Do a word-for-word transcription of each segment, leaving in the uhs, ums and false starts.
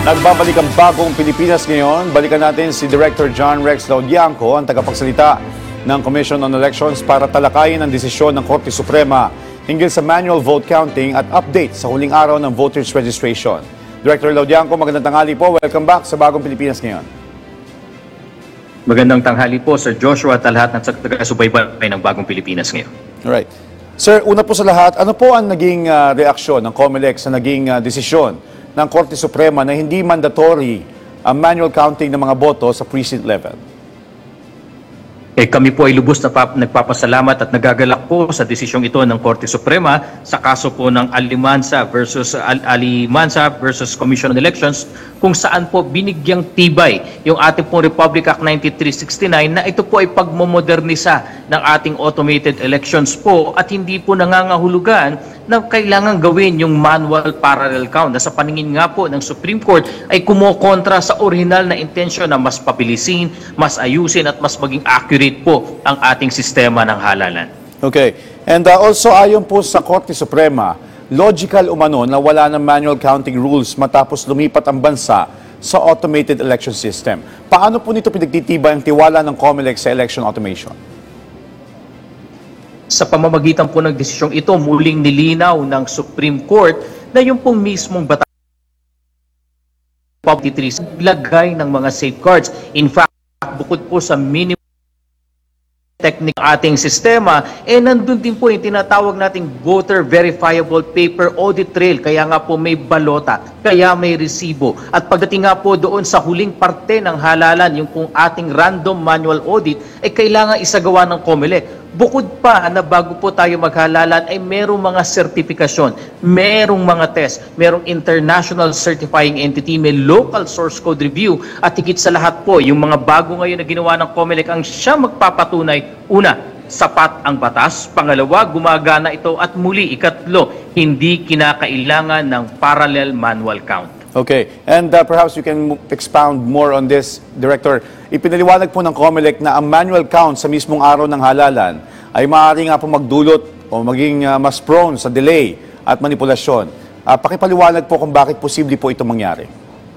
Nagbabalik ang bagong Pilipinas ngayon. Balikan natin si Director John Rex Laudianco, ang tagapagsalita ng Commission on Elections para talakayin ang desisyon ng Korte Suprema hinggil sa manual vote counting at update sa huling araw ng voters registration. Director Laudianco, magandang tanghali po. Welcome back sa bagong Pilipinas ngayon. Magandang tanghali po, Sir Joshua at lahat ng taga-subaybay ng bagong Pilipinas ngayon. Alright. Sir, una po sa lahat, ano po ang naging uh, reaksyon ng COMELEC sa naging uh, desisyon ng Korte Suprema na hindi mandatory ang manual counting ng mga boto sa precinct level? Eh, kami po ay lubos na nagpapasalamat at nagagalak po sa desisyong ito ng Korte Suprema sa kaso po ng Alimansa versus Al Alimansa versus Commission on Elections, kung saan po binigyang tibay yung ating pong Republic Act ninety-three sixty-nine na ito po ay pagmomodernisa ng ating automated elections po at hindi po nangangahulugan na kailangan gawin yung manual parallel count na sa paningin nga po ng Supreme Court ay kumokontra sa original na intensyon na mas pabilisin, mas ayusin at mas maging accurate po ang ating sistema ng halalan. Okay. And uh, also ayon po sa Korte Suprema, logical umano na wala ng manual counting rules matapos lumipat ang bansa sa automated election system. Paano po nito pinagtitibay ang tiwala ng COMELEC sa election automation? Sa pamamagitan po ng desisyong ito, muling nilinaw ng Supreme Court na yung pong mismong batas lagay ng mga safeguards. In fact, bukod po sa minimum technique ating sistema, eh nandun din po yung tinatawag nating voter verifiable paper audit trail. Kaya nga po may balota, kaya may resibo. At pagdating nga po doon sa huling parte ng halalan, yung kung ating random manual audit, ay eh kailangan isagawa ng COMELEC. Bukod pa na bago po tayo maghalalan ay merong mga sertifikasyon, merong mga test, merong international certifying entity, may local source code review at higit sa lahat po, yung mga bago ngayon na ginawa ng COMELEC ang siya magpapatunay, una, sapat ang batas, pangalawa, gumagana ito at muli, ikatlo, hindi kinakailangan ng parallel manual count. Okay. And uh, perhaps you can expound more on this, Director. Ipinaliwanag po ng COMELEC na ang manual count sa mismong araw ng halalan ay maaari nga po magdulot o maging uh, mas prone sa delay at manipulasyon. Uh, pakipaliwanag po kung bakit posible po ito mangyari.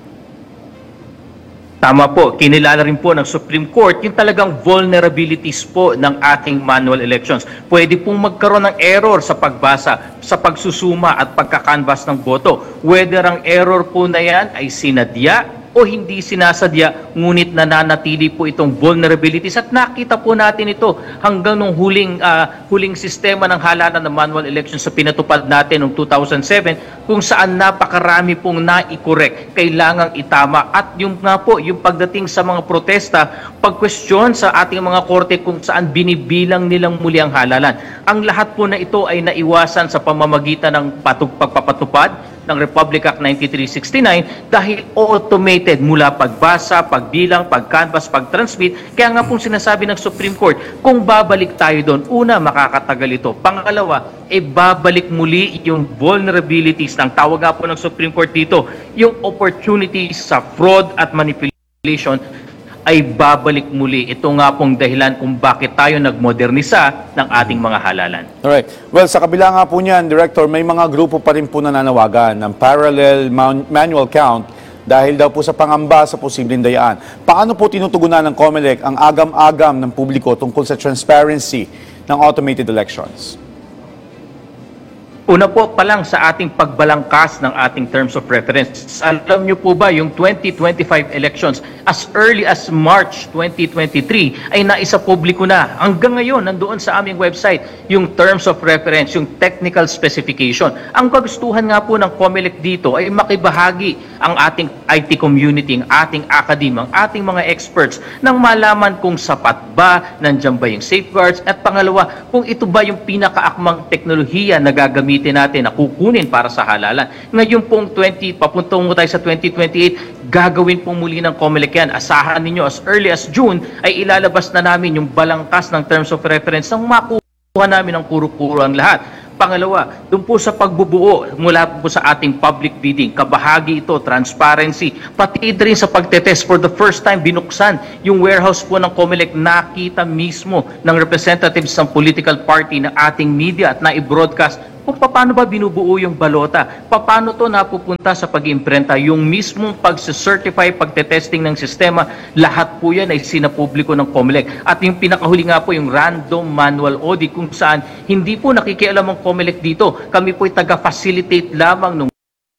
Tama po, kinilala rin po ng Supreme Court yung talagang vulnerabilities po ng ating manual elections. Pwede pong magkaroon ng error sa pagbasa, sa pagsusuma at pagkakanvas ng boto. Whether ang error po na yan ay sinadya o hindi sinasadya, ngunit nananatili po itong vulnerabilities at nakita po natin ito hanggang nung huling uh, huling sistema ng halalan ng manual elections sa pinatupad natin noong two thousand seven, kung saan napakarami pong nai-correct, kailangang itama. At yung nga po, yung pagdating sa mga protesta, pag-question sa ating mga korte kung saan binibilang nilang muli ang halalan. Ang lahat po na ito ay naiwasan sa pamamagitan ng patug pagpapatupad ng Republic Act ninety-three sixty-nine dahil automated mula pagbasa, pagbilang, pagcanvas, pagtransmit. Kaya nga pong sinasabi ng Supreme Court, kung babalik tayo doon, una, makakatagal ito. Pangalawa, e babalik muli yung vulnerabilities ng tawag nga po ng Supreme Court dito, yung opportunities sa fraud at manipulation ay babalik muli. Ito nga pong dahilan kung bakit tayo nagmodernisa ng ating mga halalan. Alright. Well, sa kabila nga po niyan, Director, may mga grupo pa rin po nananawagan ng parallel manual count dahil daw po sa pangamba sa posibleng dayaan. Paano po tinutugunan ng COMELEC ang agam-agam ng publiko tungkol sa transparency ng automated elections? Una po pa lang sa ating pagbalangkas ng ating terms of reference. Alam niyo po ba yung twenty twenty-five elections as early as March twenty twenty-three ay naisa publiko na. Hanggang ngayon nandoon sa aming website yung terms of reference, yung technical specification. Ang kagustuhan nga po ng COMELEC dito ay makibahagi ang ating I T community, ang ating academe, ang ating mga experts nang malaman kung sapat ba, nandiyan ba yung safeguards at pangalawa, kung ito ba yung pinakaakmang teknolohiya na gagamitin natin na kukunin para sa halalan. Ngayon pong twenty, papunta mo tayo sa twenty twenty-eight, gagawin po muli ng COMELEC yan. Asahan ninyo as early as June ay ilalabas na namin yung balangkas ng terms of reference nang makuha namin ng kuro-kuro ang lahat. Pangalawa, doon po sa pagbubuo mula po sa ating public bidding, kabahagi ito, transparency, pati rin sa pagtetest. For the first time, binuksan yung warehouse po ng COMELEC, nakita mismo ng representatives ng political party ng ating media at na-broadcast kung paano ba binubuo yung balota, paano to napupunta sa pag-imprenta, yung mismong pag-certify, pagte-testing ng sistema, lahat po yan ay sinapubliko ng COMELEC. At yung pinakahuli nga po, yung random manual audit, kung saan hindi po nakikialam ang COMELEC dito. Kami po ay taga-facilitate lamang ng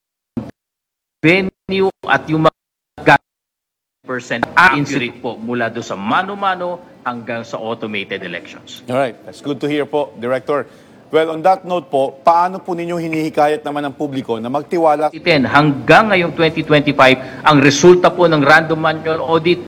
venue at yung mga percent accurate po mula do sa mano-mano hanggang sa automated elections. Alright, that's good to hear po, Director. Well, on that note po, paano po ninyo hinihikayat naman ng publiko na magtiwala? Hanggang ngayong twenty twenty-five, ang resulta po ng random manual audit,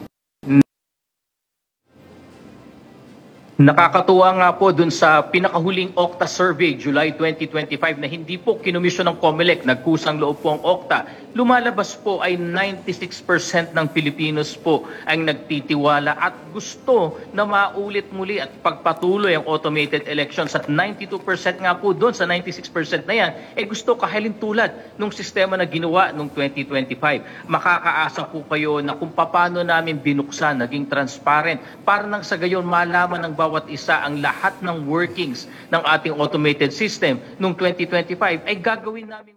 nakakatuwa nga po dun sa pinakahuling Okta survey, July twenty twenty-five, na hindi po kinomisyon ng COMELEC, nagkusang loob po ang Okta. Lumalabas po ay ninety-six percent ng Pilipinos po ang nagtitiwala at gusto na maulit muli at pagpatuloy ang automated elections. At ninety-two percent nga po doon sa ninety-six percent na yan, eh gusto kahalin tulad ng sistema na ginawa noong twenty twenty-five. Makakaasa po kayo na kung paano namin binuksan, naging transparent, para nang sa gayon malaman ng bawat isa ang lahat ng workings ng ating automated system noong twenty twenty-five, ay gagawin namin.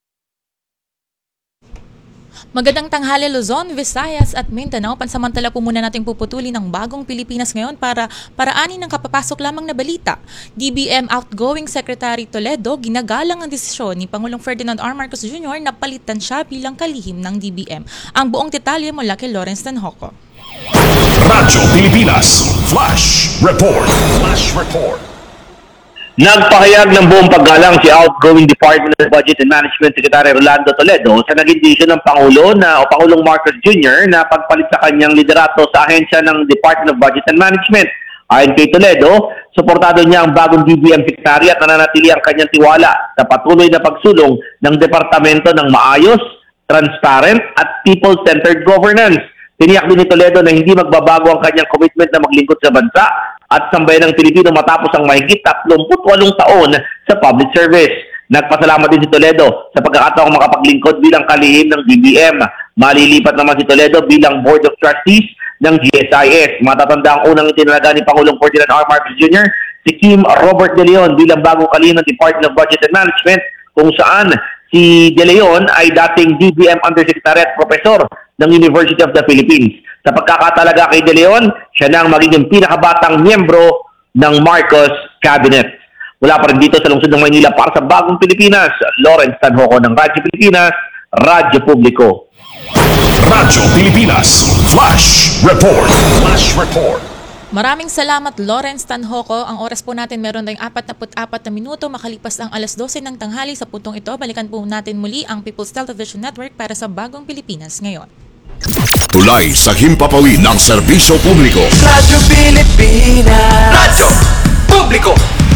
Magandang tanghali Luzon, Visayas at Mindanao. Pansamantala po muna nating puputulin ng bagong Pilipinas ngayon para paraanin ng kapapasok lamang na balita. D B M Outgoing Secretary Toledo, ginagalang ang desisyon ni Pangulong Ferdinand R. Marcos Junior na palitan siya bilang kalihim ng D B M. Ang buong detalye mula kay Lawrence Tanhoco. Radyo Pilipinas Flash Report. Flash Report. Nagpahayag ng buong paggalang si outgoing Department of Budget and Management Secretary Rolando Toledo sa naging desisyon ng Pangulo na o Pangulong Marcos Junior na pagpalit sa kanyang liderato sa ahensya ng Department of Budget and Management. Ayon kay Toledo, suportado niya ang bagong D B M Secretary at nananatili ang kanyang tiwala sa patuloy na pagsulong ng departamento ng maayos, transparent at people-centered governance. Tiniyak din ni Toledo na hindi magbabago ang kanyang commitment na maglingkod sa bansa at sambayan ng Pilipino matapos ang mahigit tatlumpu't walong taon sa public service. Nagpasalamat din si Toledo sa pagkakataong makapaglingkod bilang kalihim ng D B M. Malilipat naman si Toledo bilang Board of Trustees ng G S I S. Matatanda ang unang itinalaga ni Pangulong Ferdinand R. Marcos Junior si Kim Robert De Leon bilang bagong kalihim ng Department of Budget and Management, kung saan si De Leon ay dating D B M Undersecretary at Professor ng University of the Philippines. Sa pagkakatalaga kay De Leon, siya na ang magiging pinakabatang miyembro ng Marcos Cabinet. Mula pa rin dito sa lungsod ng Maynila para sa Bagong Pilipinas, Lawrence Tanhoco ng Radyo Pilipinas, Radyo Publiko. Radyo Pilipinas Flash Report. Flash Report. Maraming salamat Lawrence Tanhoco. Ang oras po natin meron tayong apat na apat na minuto makalipas ang alas dose ng tanghali. Sa puntong ito, balikan po natin muli ang People's Television Network para sa Bagong Pilipinas ngayon. Tulay sa himpapawid ng serbisyo publiko. Radyo Pilipinas. Radyo Publiko.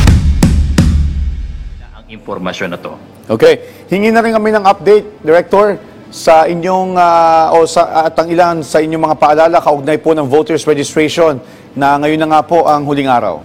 Ang impormasyon na to. Okay, hingi na rin kami ng update, Director, sa inyong, uh, o sa, at ang ilan sa inyong mga paalala kaugnay po ng voters registration na ngayon na nga po ang huling araw.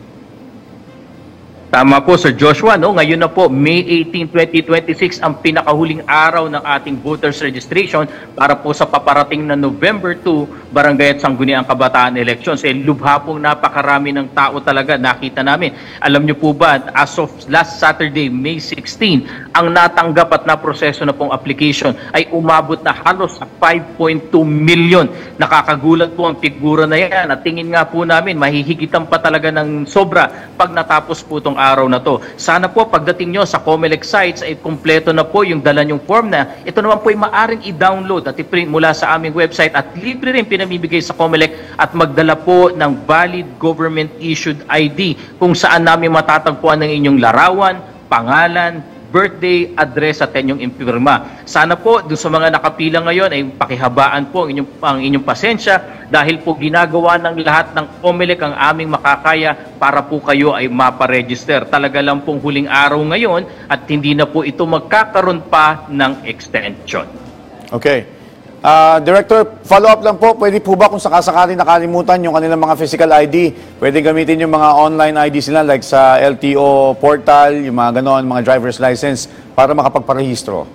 Tama po, Sir Joshua. No? Ngayon na po, May eighteenth, twenty twenty-six, ang pinakahuling araw ng ating voters registration para po sa paparating na November two, Barangay at Sangguniang Kabataan Elections. Eh, lubha pong napakarami ng tao talaga nakita namin. Alam niyo po ba, as of last Saturday, May sixteenth, ang natanggap at naproseso na pong application ay umabot na halos sa five point two million. Nakakagulat po ang figura na yan. At tingin nga po namin, mahihigitan pa talaga ng sobra pag natapos po itong araw na to. Sana po pagdating nyo sa COMELEC sites ay kumpleto na po yung dala nyong form na ito naman po ay maaring i-download at i-print mula sa aming website at libre rin pinamimigay sa COMELEC at magdala po ng valid government issued I D kung saan namin matatagpuan ng inyong larawan, pangalan, birthday, address at inyong impirma. Sana po doon sa mga nakapila ngayon ay pakihabaan po ang inyong, ang inyong pasensya dahil po ginagawa ng lahat ng COMELEC ang aming makakaya para po kayo ay maparegister. Talaga lang pong huling araw ngayon at hindi na po ito magkakaroon pa ng extension. Okay. Uh, Director, follow-up lang po. Pwede po ba kung sakasakali nakalimutan yung kanilang mga physical I D, pwede gamitin yung mga online I Ds nila like sa L T O portal, yung mga ganon, mga driver's license para makapagparehistro?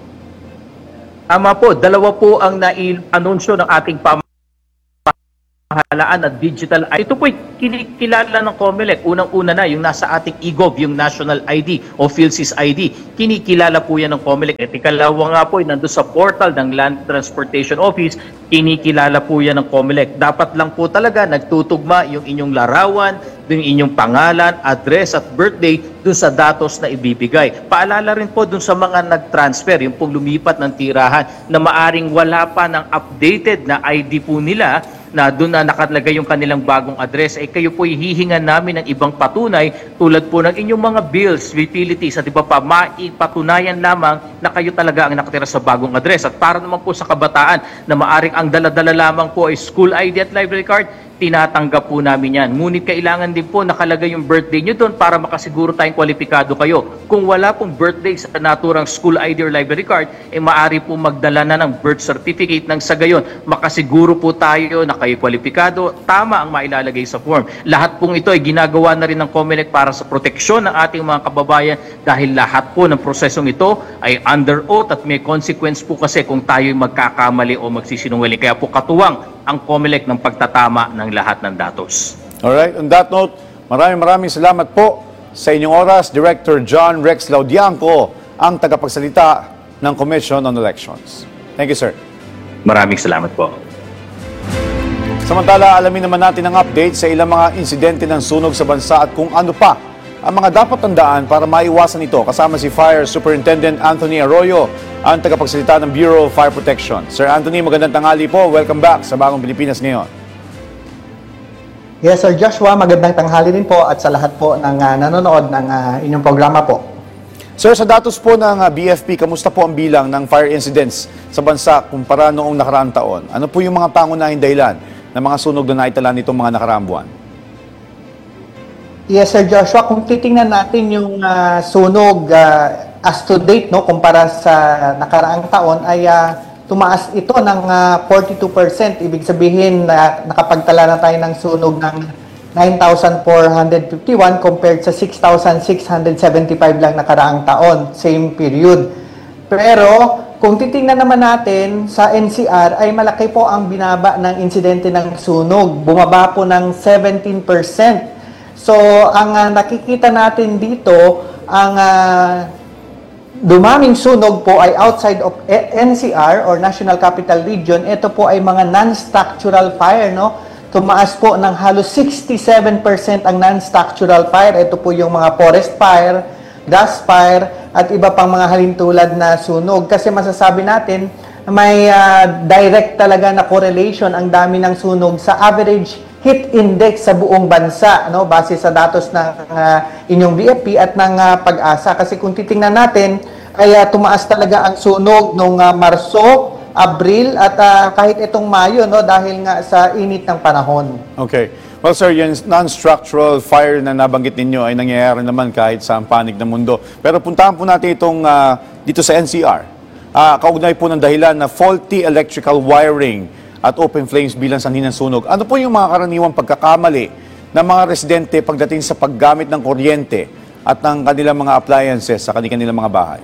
Tama po, dalawa po ang nai-anunsyo ng ating pamahalaan pamahalaan at digital I D. Ito po'y kinikilala ng COMELEC. Unang-una na, yung nasa ating e-gov, yung National I D o PhilSys I D. Kinikilala po yan ng COMELEC. At ikalawa nga po, nandun sa portal ng Land Transportation Office, kinikilala po yan ng COMELEC. Dapat lang po talaga nagtutugma yung inyong larawan, yung inyong pangalan, address at birthday dun sa datos na ibibigay. Paalala rin po dun sa mga nag-transfer, yung pong lumipat ng tirahan na maaring wala pa ng updated na I D po nila na doon na nakalagay yung kanilang bagong address, eh kayo po hihingan namin ng ibang patunay tulad po ng inyong mga bills, utilities at iba pa, maipatunayan lamang na kayo talaga ang nakatira sa bagong address. At para naman po sa kabataan na maaring ang dala-dala lamang po ay school I D at library card, tinatanggap po namin yan. Ngunit kailangan din po nakalagay yung birthday nyo doon para makasiguro tayong kwalipikado kayo. Kung wala pong birthday sa naturang school I D or library card, eh maaari po magdala na ng birth certificate nang sa gayon makasiguro po tayo na kayo kwalipikado, tama ang mailalagay sa form. Lahat pong ito ay ginagawa na rin ng COMELEC para sa proteksyon ng ating mga kababayan dahil lahat po ng prosesong ito ay under oath at may consequence po kasi kung tayo magkakamali o magsisinungaling. Kaya po katuwang ang COMELEC ng pagtatama ng lahat ng datos. Alright, on that note, maraming maraming salamat po sa inyong oras, Director John Rex Laudianco, ang tagapagsalita ng Commission on Elections. Thank you, sir. Maraming salamat po. Samantala, alamin naman natin ang update sa ilang mga insidente ng sunog sa bansa at kung ano pa ang mga dapat tandaan para maiwasan ito. Kasama si Fire Superintendent Anthony Arroyo, ang tagapagsalita ng Bureau of Fire Protection. Sir Anthony, magandang tanghali po. Welcome back sa Bagong Pilipinas Ngayon. Yes, Sir Joshua, magandang tanghali din po at sa lahat po ng uh, nanonood ng uh, inyong programa po. Sir, sa datos po ng uh, B F P, kamusta po ang bilang ng fire incidents sa bansa kumpara noong nakaraang taon? Ano po yung mga pangunahing dahilan ng mga sunog na naitala nitong mga nakaraang buwan? Yes, Sir Joshua, kung titingnan natin yung uh, sunog uh, as to date, no, kumpara sa nakaraang taon, ay uh, tumaas ito ng uh, forty-two percent. Ibig sabihin na uh, nakapagtala na tayo ng sunog ng nine thousand four hundred fifty-one compared sa six thousand six hundred seventy-five lang nakaraang taon, same period. Pero kung titingnan naman natin sa N C R ay malaki po ang binaba ng insidente ng sunog. Bumaba po ng seventeen percent. So, ang uh, nakikita natin dito, ang uh, dumaming sunog po ay outside of N C R or National Capital Region. Ito po ay mga non-structural fire, no? Tumaas po ng halos sixty-seven percent ang non-structural fire. Ito po yung mga forest fire, gas fire, at iba pang mga halintulad na sunog. Kasi masasabi natin, may uh, direct talaga na correlation ang dami ng sunog sa average heat index sa buong bansa, no, base sa datos ng uh, inyong B F P at ng uh, Pag-asa. Kasi kung titingnan natin, ay uh, tumaas talaga ang sunog noong uh, Marso, Abril at uh, kahit itong Mayo, no, dahil nga sa init ng panahon. Okay. Well, sir, yung non-structural fire na nabanggit ninyo ay nangyayari naman kahit sa panig ng mundo. Pero puntahan po natin itong uh, dito sa N C R. Uh, kaugnay po ng dahilan na faulty electrical wiring at open flames bilang sanhi ng sunog. Ano po yung mga karaniwang pagkakamali ng mga residente pagdating sa paggamit ng kuryente at ng kanilang mga appliances sa kanilang mga bahay?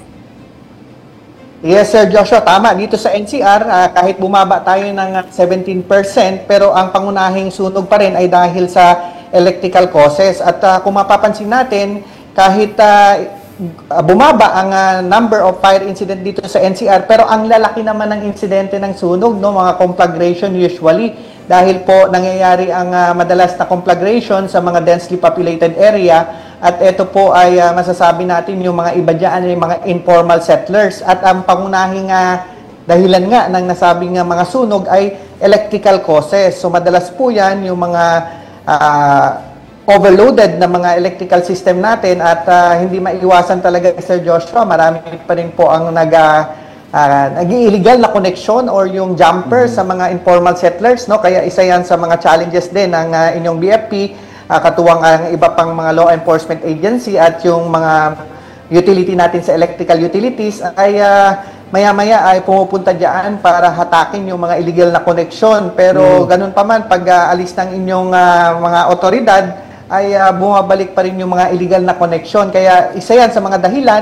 Yes, Sir Joshua, tama. Dito sa N C R, uh, kahit bumaba tayo ng seventeen percent, pero ang pangunahing sunog pa rin ay dahil sa electrical causes. At uh, kung mapapansin natin, kahit uh, bumaba ang uh, number of fire incident dito sa N C R, pero ang lalaki naman ng insidente ng sunog, no, mga conflagration usually, dahil po nangyayari ang uh, madalas na conflagration sa mga densely populated area, at ito po ay uh, masasabi natin yung mga iba dyan, yung mga informal settlers, at ang pangunahing uh, dahilan nga ng nasabing uh, mga sunog ay electrical causes. So madalas po yan yung mga uh, overloaded na mga electrical system natin at uh, hindi maiwasan talaga, Sir Joshua. Marami pa rin po ang nag, uh, uh, nag-illegal na connection or yung jumper mm-hmm. sa mga informal settlers, no? Kaya isa yan sa mga challenges din ng uh, inyong B F P, uh, katuwang ang iba pang mga law enforcement agency at yung mga utility natin sa electrical utilities ay uh, maya-maya ay pumupunta dyan para hatakin yung mga illegal na connection. Pero mm. ganun pa man, pag uh, alis ng inyong uh, mga otoridad, ay uh, bumabalik pa rin yung mga illegal na connection. Kaya isa yan sa mga dahilan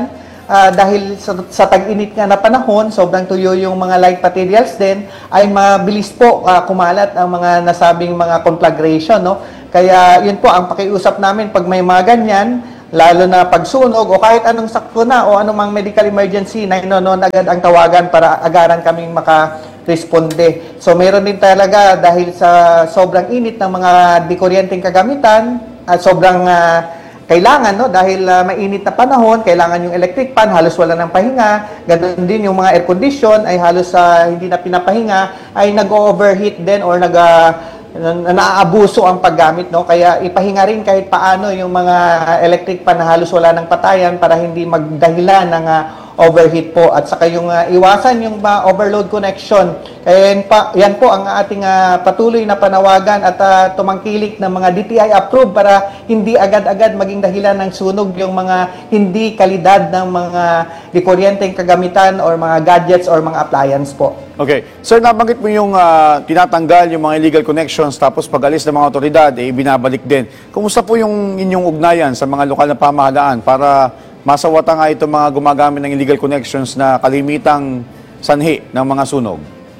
ah, dahil sa, sa tag-init nga na panahon, sobrang tuyo yung mga light materials din, ay mabilis po ah, kumalat ang mga nasabing mga conflagration, no? Kaya yun po ang pakiusap namin pag may mga ganyan, lalo na pagsunog o kahit anong sakuna o anumang medical emergency, nine one one agad ang tawagan para agaran kaming makaresponde. So meron din talaga dahil sa sobrang init ng mga dikuryenteng kagamitan at sobrang ah, kailangan, no, dahil uh, mainit na panahon, kailangan yung electric fan, halos wala ng pahinga. Ganun din yung mga air condition ay halos uh, hindi na pinapahinga, ay nag-overheat din or nag uh, na naaabuso ang paggamit, no? Kaya ipahinga rin kahit paano yung mga electric fan na halos wala ng patayan para hindi magdahilan ng uh, overheat po at saka yung uh, iwasan yung uh, overload connection. Kaya yan, pa, yan po ang ating uh, patuloy na panawagan at uh, tumangkilik ng mga D T I approved para hindi agad-agad maging dahilan ng sunog yung mga hindi kalidad ng mga dikuryenteng kagamitan or mga gadgets or mga appliance po. Okay. Sir, nabanggit mo yung ah, tinatanggal yung mga illegal connections tapos pag-alis ng mga otoridad, eh, binabalik din. Kumusta po yung inyong ugnayan sa mga lokal na pamahalaan para masawata nga itong mga gumagamit ng illegal connections na kalimitang sanhi ng mga sunog?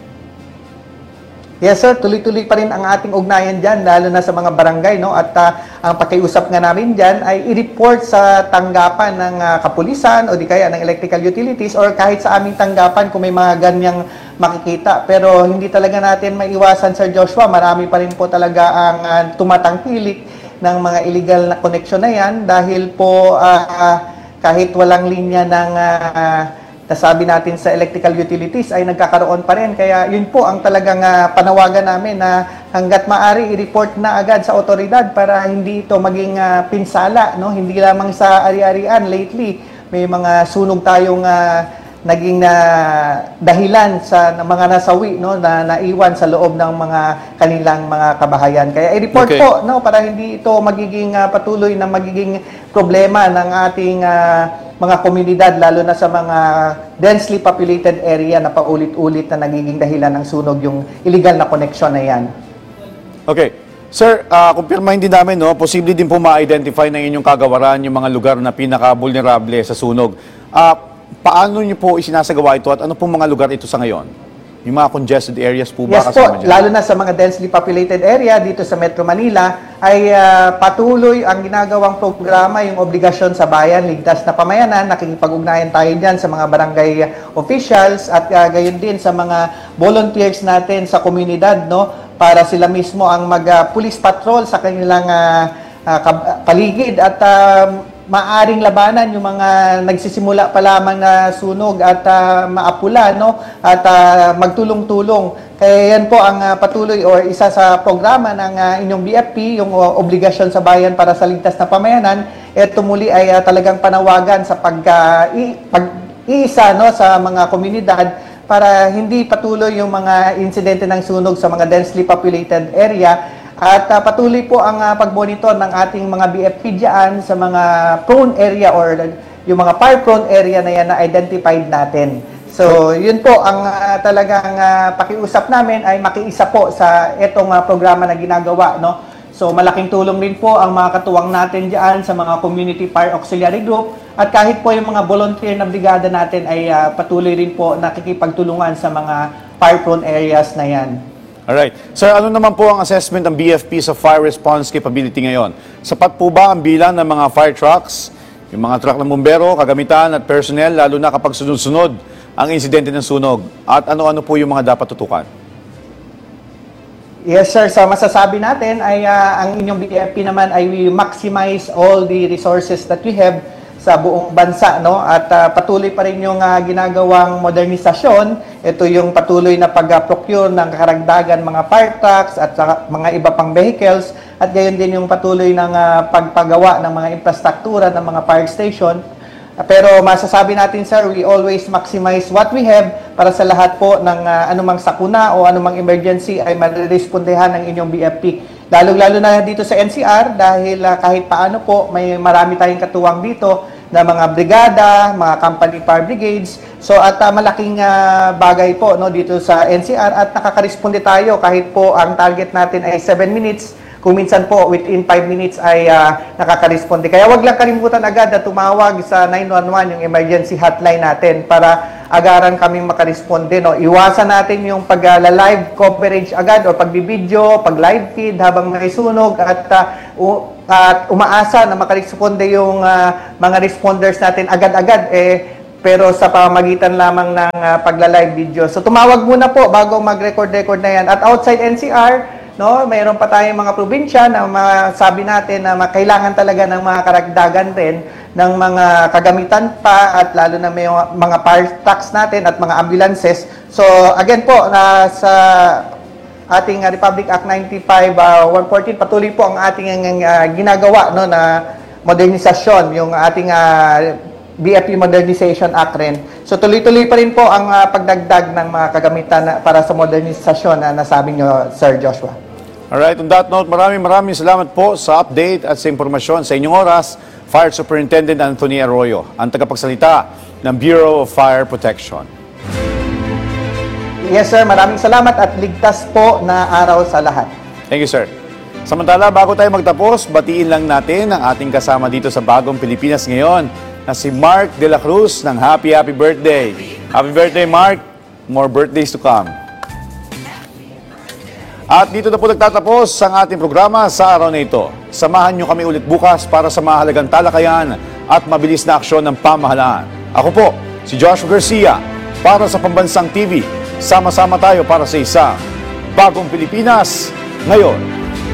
Yes sir, tuloy-tuloy pa rin ang ating ugnayan dyan, lalo na sa mga barangay, no? At uh, ang pakiusap nga namin dyan ay i-report sa tanggapan ng uh, kapulisan o di kaya ng electrical utilities or kahit sa aming tanggapan kung may mga ganyang makikita. Pero hindi talaga natin maiwasan, Sir Joshua, marami pa rin po talaga ang uh, tumatangkilik ng mga illegal na connection na yan dahil po uh, uh, kahit walang linya ng uh, nasabi natin sa electrical utilities ay nagkakaroon pa rin. Kaya yun po ang talagang uh, panawagan namin na hanggat maaari i-report na agad sa otoridad para hindi ito maging uh, pinsala, no? Hindi lamang sa ari-arian lately. May mga sunog tayong uh, naging na uh, dahilan sa na mga nasawi, no, na naiwan sa loob ng mga kanilang mga kabahayan. Kaya i-report Okay. po, no, para hindi ito magiging uh, patuloy na magiging problema ng ating uh, mga komunidad, lalo na sa mga densely populated area na paulit-ulit na nagiging dahilan ng sunog yung illegal na connection na yan. Okay. Sir, uh, kumpirmahin din namin, no, posible din po ma-identify ng inyong kagawaran yung mga lugar na pinaka-vulnerable sa sunog. Uh, paano niyo po isinasagawa ito at ano pong mga lugar ito sa ngayon? Yung mga congested areas po ba Yes po, kasama dyan? lalo na sa mga densely populated area dito sa Metro Manila ay uh, patuloy ang ginagawang programa, yung obligasyon sa bayan, ligtas na pamayanan. Nakikipag-ugnayan tayo dyan sa mga barangay officials at uh, gayon din sa mga volunteers natin sa komunidad, no, para sila mismo ang mag-police uh, patrol sa kanilang uh, uh, paligid at uh, maaring labanan yung mga nagsisimula pa lamang na sunog at uh, maapula, no, at uh, magtulong-tulong. Kaya yan po ang uh, patuloy or isa sa programa ng uh, inyong B F P, yung uh, obligasyon sa bayan para sa ligtas na pamayanan. Ito muli ay uh, talagang panawagan sa pag, uh, i, pag-iisa, no, sa mga komunidad para hindi patuloy yung mga insidente ng sunog sa mga densely populated area. At uh, patuloy po ang uh, pag-monitor ng ating mga B F P dyan sa mga prone area or yung mga fire-prone area na yan na identified natin. So, yun po ang uh, talagang uh, pakiusap namin ay makiisa po sa itong uh, programa na ginagawa, no? So, malaking tulong din po ang mga katuwang natin dyan sa mga Community Fire Auxiliary Group at kahit po yung mga volunteer na brigada natin ay uh, patuloy rin po nakikipagtulungan sa mga fire-prone areas na yan. Alright. Sir, ano naman po ang assessment ng B F P sa fire response capability ngayon? Sapat po ba ang bilang ng mga fire trucks, yung mga truck ng bumbero, kagamitan at personnel, lalo na kapag sunod-sunod ang insidente ng sunog? At ano-ano po yung mga dapat tutukan? Yes sir, sa masasabi natin ay uh, ang inyong B F P naman ay we maximize all the resources that we have sa buong bansa, no, at uh, patuloy pa rin yung uh, ginagawang modernisasyon. Ito yung patuloy na pag-procure ng karagdagan mga fire trucks at uh, mga iba pang vehicles at gayon din yung patuloy ng uh, pagpagawa ng mga infrastruktura ng mga fire station. Uh, pero masasabi natin sir, we always maximize what we have para sa lahat po ng uh, anumang sakuna o anumang emergency ay marirespondehan ng inyong B F P. Lalong-lalo na dito sa N C R dahil uh, kahit paano po may marami tayong katuwang dito na mga brigada, mga company fire brigades. So at uh, malaking uh, bagay po, no, dito sa N C R at nakakaresponde tayo kahit po ang target natin ay seven minutes. Kung minsan po, within five minutes ay uh, nakaka-responde. Kaya wag lang kalimutan agad na tumawag sa nine one one, yung emergency hotline natin, para agaran kaming makaresponde. No? Iwasan natin yung pag-live coverage agad o pagbibideo, pag-live feed habang nakisunog at uh, u- at umaasa na makaresponde yung uh, mga responders natin agad-agad. Eh, pero sa pamamagitan lamang ng uh, pagla-live video. So tumawag muna po bago mag-record-record na yan. At outside N C R, no, mayroon pa tayong mga probinsya na masabi natin na kailangan talaga ng mga karagdagan rin ng mga kagamitan pa at lalo na may mga fire trucks natin at mga ambulances. So again po, na sa ating uh, Republic Act ninety-five one fourteen, patuloy po ang ating uh, ginagawa, no, na modernisasyon, yung ating uh, B F P Modernization Act rin. So tuloy-tuloy pa rin po ang uh, pagdagdag ng mga kagamitan na, para sa modernisasyon na nasabi nyo, Sir Joshua. Alright, on that note, maraming maraming salamat po sa update at sa impormasyon sa inyong oras, Fire Superintendent Anthony Arroyo, ang tagapagsalita ng Bureau of Fire Protection. Yes sir, maraming salamat at ligtas po na araw sa lahat. Thank you, sir. Samantala, bago tayo magtapos, batiin lang natin ang ating kasama dito sa Bagong Pilipinas ngayon, na si Mark De La Cruz ng Happy Happy Birthday. Happy birthday, Mark. More birthdays to come. At dito na po nagtatapos ang ating programa sa araw na ito. Samahan nyo kami ulit bukas para sa mahalagang talakayan at mabilis na aksyon ng pamahalaan. Ako po, si Joshua Garcia, para sa Pambansang T V. Sama-sama tayo para sa isang Bagong Pilipinas ngayon.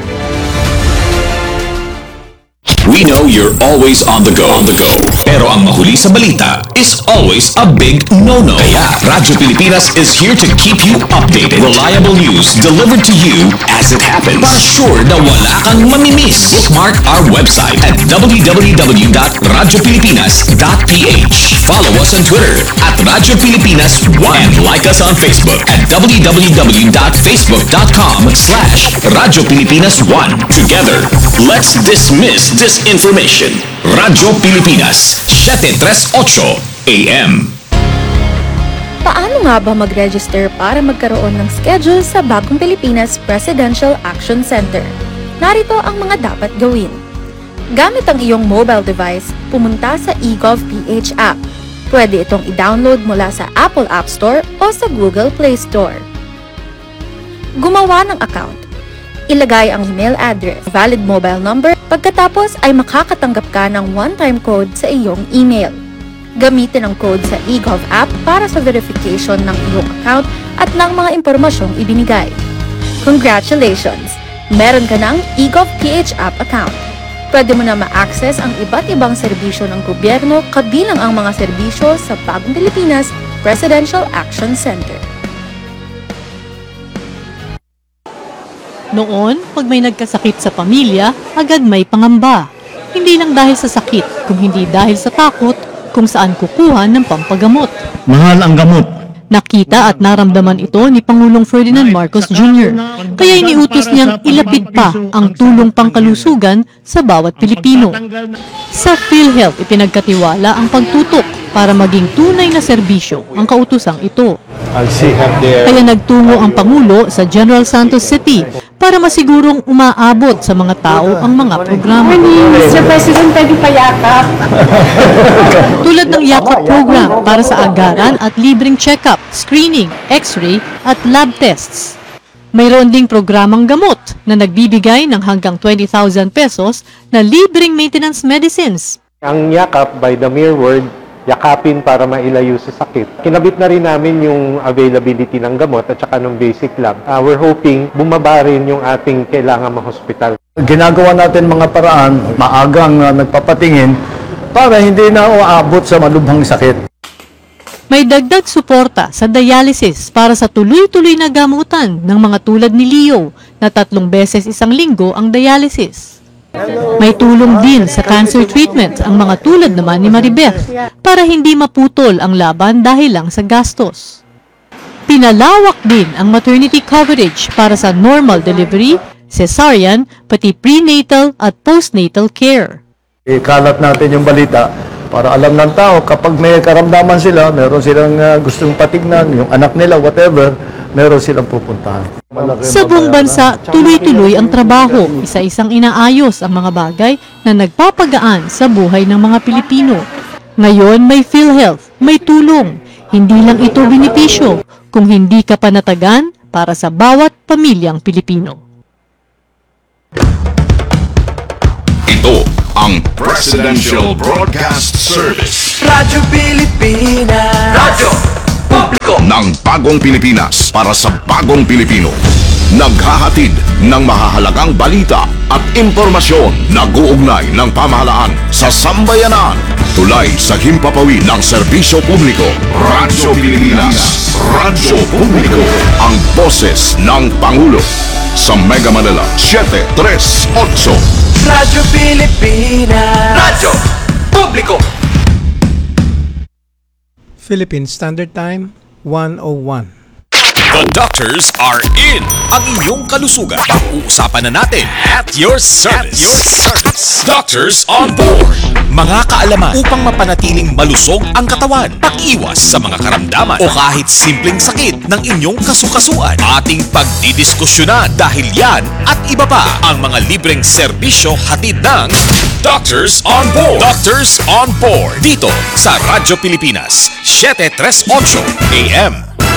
We know you're always on the go. On the go. Pero ang mahuli sa balita is always a big no-no. Kaya Radyo Pilipinas is here to keep you updated. Reliable news delivered to you as it happens. Para sure na wala kang mamimiss. Bookmark our website at w w w dot radyo pilipinas dot p h. Follow us on Twitter at Radyo Pilipinas one. And like us on Facebook at w w w dot facebook dot com slash Radyo Pilipinas one. Together, let's dismiss disinformation. Radyo Pilipinas, seven thirty-eight A M. Paano nga ba mag-register para magkaroon ng schedule sa Bagong Pilipinas Presidential Action Center? Narito ang mga dapat gawin. Gamit ang iyong mobile device, pumunta sa eGovPH app. Pwede itong i-download mula sa Apple App Store o sa Google Play Store. Gumawa ng account. Ilagay ang email address, valid mobile number, pagkatapos ay makakatanggap ka ng one-time code sa iyong email. Gamitin ang code sa eGov app para sa verification ng iyong account at ng mga impormasyong ibinigay. Congratulations! Meron ka ng eGovPH app account. Pwede mo na ma-access ang iba't ibang serbisyo ng gobyerno kabilang ang mga serbisyo sa Bagong Pilipinas Presidential Action Center. Noon, pag may nagkasakit sa pamilya, agad may pangamba. Hindi lang dahil sa sakit, kung hindi dahil sa takot kung saan kukuha ng pampagamot. Mahal ang gamot. Nakita at naramdaman ito ni Pangulong Ferdinand Marcos Junior Kaya iniutos niyang ilapit pa ang tulong pangkalusugan sa bawat Pilipino. Sa PhilHealth, ipinagkatiwala ang pagtutok para maging tunay na serbisyo ang kautusang ito. Kaya nagtungo ang Pangulo sa General Santos City para masigurong umaabot sa mga tao ang mga programa. mister President, pwede pa yakap. Tulad ng yakap program para sa agaran at libreng check-up, screening, x-ray at lab tests. Mayroon ding programang gamot na nagbibigay ng hanggang twenty thousand pesos na libreng maintenance medicines. Ang yakap, by the mere word, yakapin para mailayo sa sakit. Kinabit na rin namin yung availability ng gamot at saka ng basic lab. Uh, we're hoping bumaba rin yung ating kailangan ma-hospital. Ginagawa natin mga paraan, maagang uh, nagpapatingin para hindi na uabot sa malubhang sakit. May dagdag suporta sa dialysis para sa tuloy-tuloy na gamutan ng mga tulad ni Leo na tatlong beses isang linggo ang dialysis. May tulong din sa cancer treatment ang mga tulad naman ni Maribeth para hindi maputol ang laban dahil lang sa gastos. Pinalawak din ang maternity coverage para sa normal delivery, cesarean, pati prenatal at postnatal care. Ikalat natin yung balita para alam ng tao kapag may karamdaman sila, meron silang uh, gustong patignan, yung anak nila, whatever, meron silang pupuntahan. Sa buong bansa, tuloy-tuloy ang trabaho. Isa-isang inaayos ang mga bagay na nagpapagaan sa buhay ng mga Pilipino. Ngayon may PhilHealth, may tulong. Hindi lang ito benepisyo, kung hindi ka panatagan para sa bawat pamilyang Pilipino. Ito ang Presidential Broadcast Service. Radyo Pilipinas. Radyo Publiko ng bagong Pilipinas para sa bagong Pilipino. Naghahatid ng mahahalagang balita at impormasyon na guugnay ng pamahalaan sa sambayanan. Tulay sa himpapawid ng serbisyo publiko. Radyo Pilipinas. Radyo Publiko. Ang boses ng Pangulo. Sa Mega Manila, seven three eight. Radyo Pilipinas. Radyo Publiko. Philippine Standard Time, one oh one. The doctors are in. Ang inyong kalusugan. Pag-uusapan na natin at your service. At your service. Doctors on board. Mga kaalaman upang mapanatiling malusog ang katawan. Pag-iwas sa mga karamdaman o kahit simpleng sakit ng inyong kasukasuan. Ating pagdidiskusyonan dahil yan at iba pa ang mga libreng serbisyo hatid ng Doctors on Board. Doctors on Board. Dito sa Radyo Pilipinas, seven three eight A M.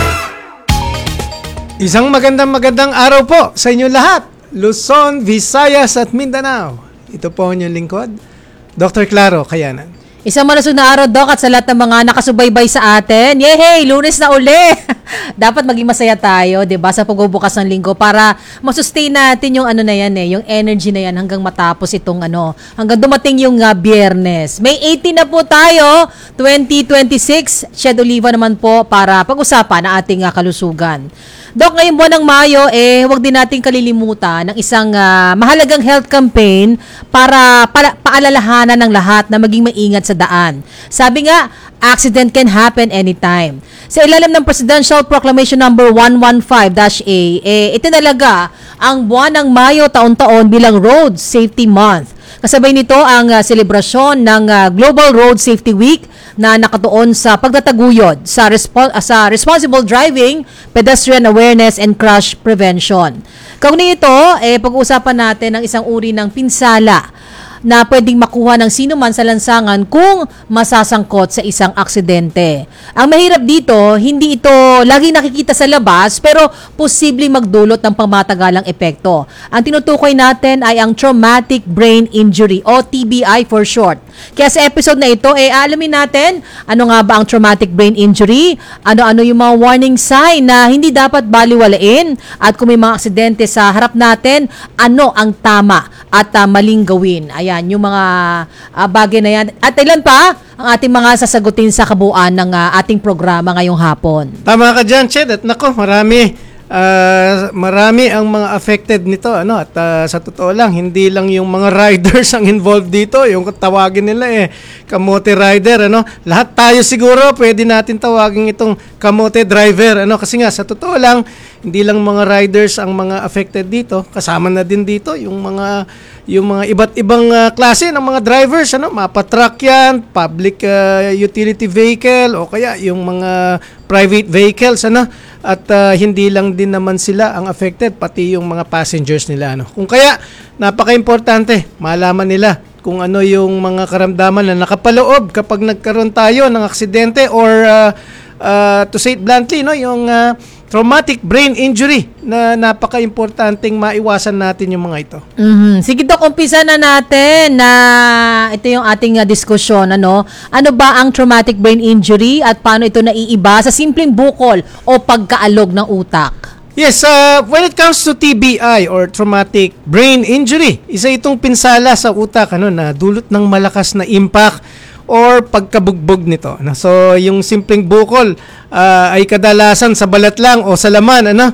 Isang magandang magandang araw po sa inyo lahat, Luzon, Visayas at Mindanao. Ito po ang inyong lingkod, Doctor Claro Kayanan. Isang malusog na araw, Doc, at sa lahat ng mga nakasubaybay sa atin. Yehey! Lunes na uli! Dapat maging masaya tayo, diba, sa pagbubukas ng linggo para masustain natin yung ano na yan eh, yung energy na yan hanggang matapos itong ano, hanggang dumating yung uh, Biyernes. May eighteen na po tayo, twenty twenty-six. Shed Oliva naman po para pag-usapan ang ating uh, kalusugan. Doc, ngayong buwan ng Mayo, eh, huwag din natin kalilimutan ng isang uh, mahalagang health campaign para pala, paalalahanan ng lahat na maging maingat sa daan. Sabi nga, accident can happen anytime. Sa ilalim ng Presidential Proclamation number one fifteen dash A, eh, itinalaga ang buwan ng Mayo taon-taon bilang Road Safety Month. Kasabay nito ang uh, selebrasyon ng uh, Global Road Safety Week na nakatuon sa pagtataguyod sa, respo- uh, sa responsible driving, pedestrian awareness, and crash prevention. Kaugnay ito, eh, pag-uusapan natin ng isang uri ng pinsala na pwedeng makuha ng sino man sa lansangan kung masasangkot sa isang aksidente. Ang mahirap dito, hindi ito laging nakikita sa labas pero posibleng magdulot ng pangmatagalang epekto. Ang tinutukoy natin ay ang traumatic brain injury o T B I for short. Kaya sa episode na ito, eh, alamin natin ano nga ba ang traumatic brain injury, ano-ano yung mga warning sign na hindi dapat baliwalain, at kung may mga aksidente sa harap natin, ano ang tama at uh, maling gawin. Ayan, yung mga uh, bagay na yan. At ilan pa ang ating mga sasagutin sa kabuuan ng uh, ating programa ngayong hapon. Tama ka dyan, Ched. At nako, marami. Uh, marami ang mga affected nito, ano, at uh, sa totoo lang, hindi lang yung mga riders ang involved dito, yung tawagin nila eh kamote rider, ano. Lahat tayo siguro pwede natin tawagin itong kamote driver, ano, kasi nga sa totoo lang, hindi lang mga riders ang mga affected dito, kasama na din dito yung mga yung mga iba't ibang uh, klase ng mga drivers, ano, mapa-truck yan, public uh, utility vehicle o kaya yung mga private vehicles, ano, at uh, hindi lang din naman sila ang affected, pati yung mga passengers nila, ano. Kung kaya napaka-importante malaman nila kung ano yung mga karamdaman na nakapaloob kapag nagkaroon tayo ng aksidente or uh, uh, to say it bluntly, no, yung uh, traumatic brain injury na napaka-importanteng maiwasan natin yung mga ito. Mm-hmm. Sige, Dok, umpisa na natin na ito yung ating uh, diskusyon. Ano? Ano ba ang traumatic brain injury at paano ito naiiba sa simpleng bukol o pagkaalog ng utak? Yes, uh, when it comes to T B I or traumatic brain injury, isa itong pinsala sa utak, ano, na dulot ng malakas na impact or pagkabugbog nito. So, yung simpleng bukol uh, ay kadalasan sa balat lang o sa laman, ano?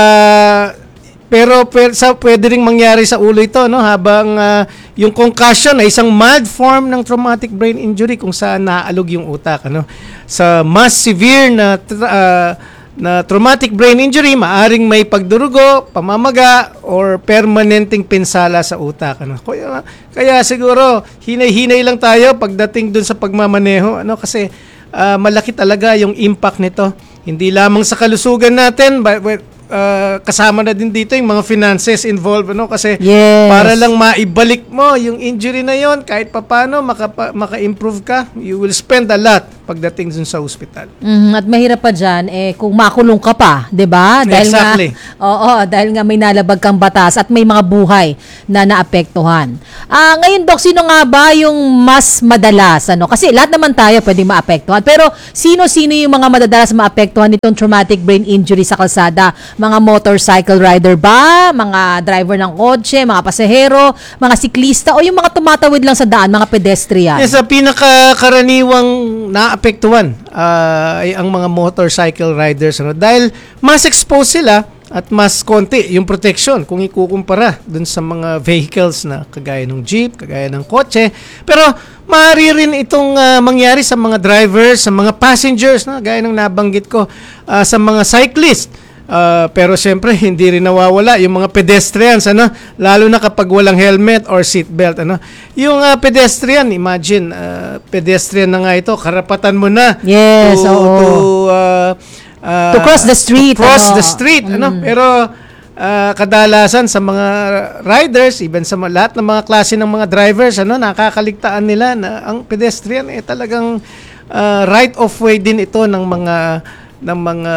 Uh, pero per, sa, pwede ring mangyari sa ulo ito, no? Habang uh, yung concussion ay isang mild form ng traumatic brain injury kung saan naalog yung utak, ano? Sa mas severe na uh, na traumatic brain injury, maaring may pagdurugo, pamamaga, or permanenteng pinsala sa utak. Ano? Kaya, kaya siguro, hinay-hinay lang tayo pagdating dun sa pagmamaneho. Ano? Kasi uh, malaki talaga yung impact nito. hindi lamang sa kalusugan natin, but, but uh, kasama na din dito yung mga finances involved, ano, kasi Yes. para lang maibalik mo yung injury na yon, kahit papano maka, maka-improve ka, you will spend a lot pagdating dun sa hospital. Mhm, at mahirap pa dyan, eh, kung makulong ka pa, di ba? Dahil Exactly. Nga, oo, dahil nga may nalabag kang batas at may mga buhay na naapektuhan. Ah, ngayon, Doc, sino nga ba yung mas madalas? Ano? Kasi lahat naman tayo pwedeng maapektuhan. Pero sino-sino yung mga madadalas maapektuhan nitong traumatic brain injury sa kalsada? Mga motorcycle rider ba? Mga driver ng kotse? Mga pasahero? Mga siklista? O yung mga tumatawid lang sa daan? Mga pedestrian? Yes, sa pinakakaraniwang naapektuhan uh, ay ang mga motorcycle riders, ano, dahil mas exposed sila at mas konti yung protection kung ikukumpara dun sa mga vehicles na kagaya ng jeep, kagaya ng kotse. Pero maaari rin itong uh, mangyari sa mga drivers, sa mga passengers, na gaya ng nabanggit ko, uh, sa mga cyclists. Uh, pero siyempre hindi rin nawawala yung mga pedestrians, ano, lalo na kapag walang helmet or seatbelt, ano. Yung uh, pedestrian, imagine, uh, pedestrian na nga ito, karapatan mo na Yes, to, oo. to, uh, uh, To cross the street, to cross ano. the street, ano. Mm. Pero uh, kadalasan sa mga riders, even sa mga, lahat ng mga klase ng mga drivers, ano, nakakaligtaan nila na ang pedestrian eh talagang uh, right of way din ito ng mga ng mga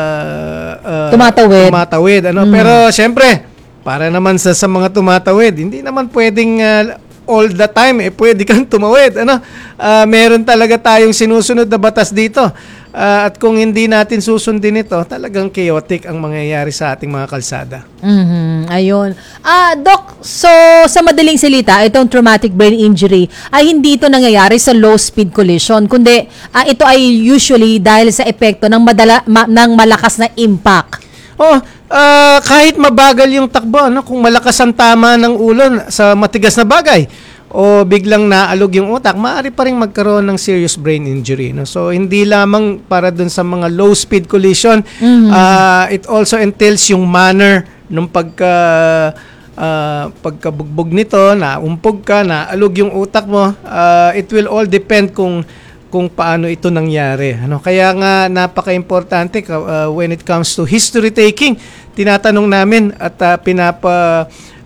uh, Tumatawid. tumatawid, ano. Mm. Pero syempre, para naman sa sa mga tumatawid, hindi naman pwedeng uh, all the time eh pwede kang tumawid, ano. Uh, meron talaga tayong sinusunod na batas dito. Uh, at kung hindi natin susundin ito, talagang chaotic ang mangyayari sa ating mga kalsada. Mhm, ayun. Ah, Doc, so sa madaling salita, itong traumatic brain injury ay hindi ito nangyayari sa low speed collision, kundi ah, ito ay usually dahil sa epekto ng madala, ma, ng malakas na impact. Oh, uh, kahit mabagal yung takbo, ano, kung malakas ang tama ng ulo sa matigas na bagay o biglang naalog yung utak, maaari pa rin magkaroon ng serious brain injury, no? So hindi lamang para dun sa mga low speed collision, Mhm. uh, it also entails yung manner nung pagka uh, pagkabugbog nito, naumpog ka, naalog yung utak mo. Uh, it will all depend kung kung paano ito nangyari, ano. Kaya nga napaka-importante uh, when it comes to history taking, tinatanong namin at uh, pinapa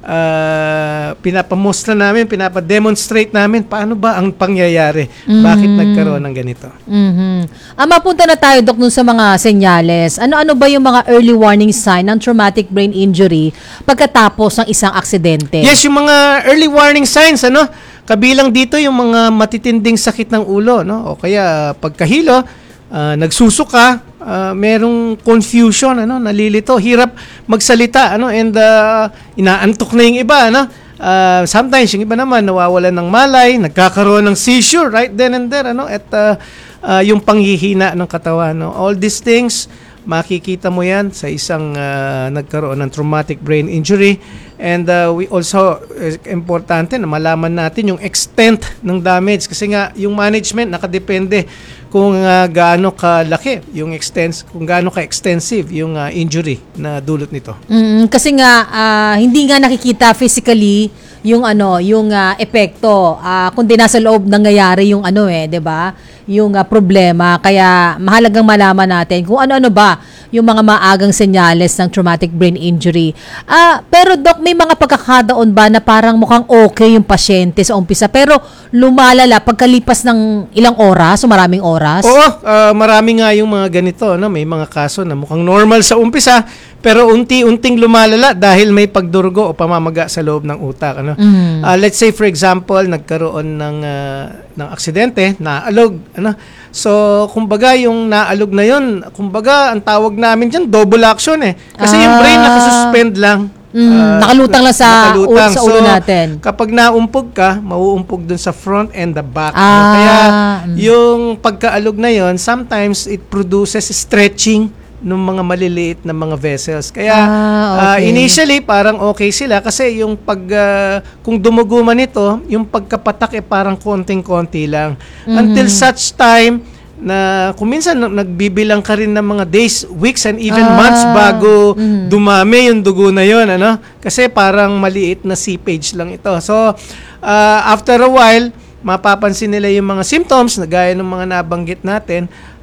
uh, pinapamustra namin, pinapa-demonstrate namin paano ba ang pangyayari, Mhm. bakit nagkaroon ng ganito. Mhm. Ah, mapunta na tayo, Doc, nun sa mga senyales. Ano-ano ba yung mga early warning sign ng traumatic brain injury pagkatapos ng isang aksidente? Yes, yung mga early warning signs, ano, kabilang dito yung mga matitinding sakit ng ulo, no, o kaya pagkahilo, uh, nagsusuka, uh, merong confusion, ano, nalilito, hirap magsalita, ano, and uh, inaantok na yung iba, ano. Uh, sometimes yung iba naman nawawalan ng malay, nagkakaroon ng seizure right then and there, ano, at uh, uh, yung panghihina ng katawan, no. All these things makikita mo yan sa isang uh, nagkaroon ng traumatic brain injury. And uh, we also, uh, importante na malaman natin yung extent ng damage. Kasi nga, yung management nakadepende kung uh, gaano kalaki yung extens, kung gaano ka-extensive yung uh, injury na dulot nito. Mm, kasi nga ah, hindi nga nakikita physically yung ano, yung ah, epekto, ah, kundi nasa loob nangyayari yung ano eh, 'di ba? Yung ah, problema. Kaya mahalagang malaman natin kung ano-ano ba yung mga maagang senyales ng traumatic brain injury. Ah, pero Doc, may mga pagkakataon ba na parang mukhang okay yung pasyente sa umpisa pero lumalala pagkalipas ng ilang oras o maraming oras? Oo, uh, marami nga yung mga ganito, no? May mga kaso na mukhang normal sa umpisa, pero unti-unting lumalala dahil may pagdurugo o pamamaga sa loob ng utak, ano? Mm. Uh, let's say for example, nagkaroon ng uh, ng aksidente, naalog, ano? So, kumbaga yung naalog na yun, kumbaga ang tawag namin diyan double action eh. Kasi Ah. yung brain nakasuspend lang. Mm, Uh, nakalutang lang sa, nakalutang. u- sa ulo So, natin. kapag naumpog ka, mauumpog dun sa front and the back. Ah, ano? Kaya mm. yung pagkaalog na yon, sometimes it produces stretching ng mga maliliit na mga vessels. Kaya Ah, uh, okay. initially parang okay sila kasi yung pag uh, kung dumugo man ito, yung pagkapatak eh parang konting-konti lang. Mhm. Until such time na kung minsan nag- nagbibilang ka rin ng mga days, weeks, and even Ah, months bago mhm. dumami yung dugo na yon, ano? Kasi parang maliit na seepage lang ito. So, uh, after a while, mapapansin nila yung mga symptoms na gaya ng mga nabanggit natin,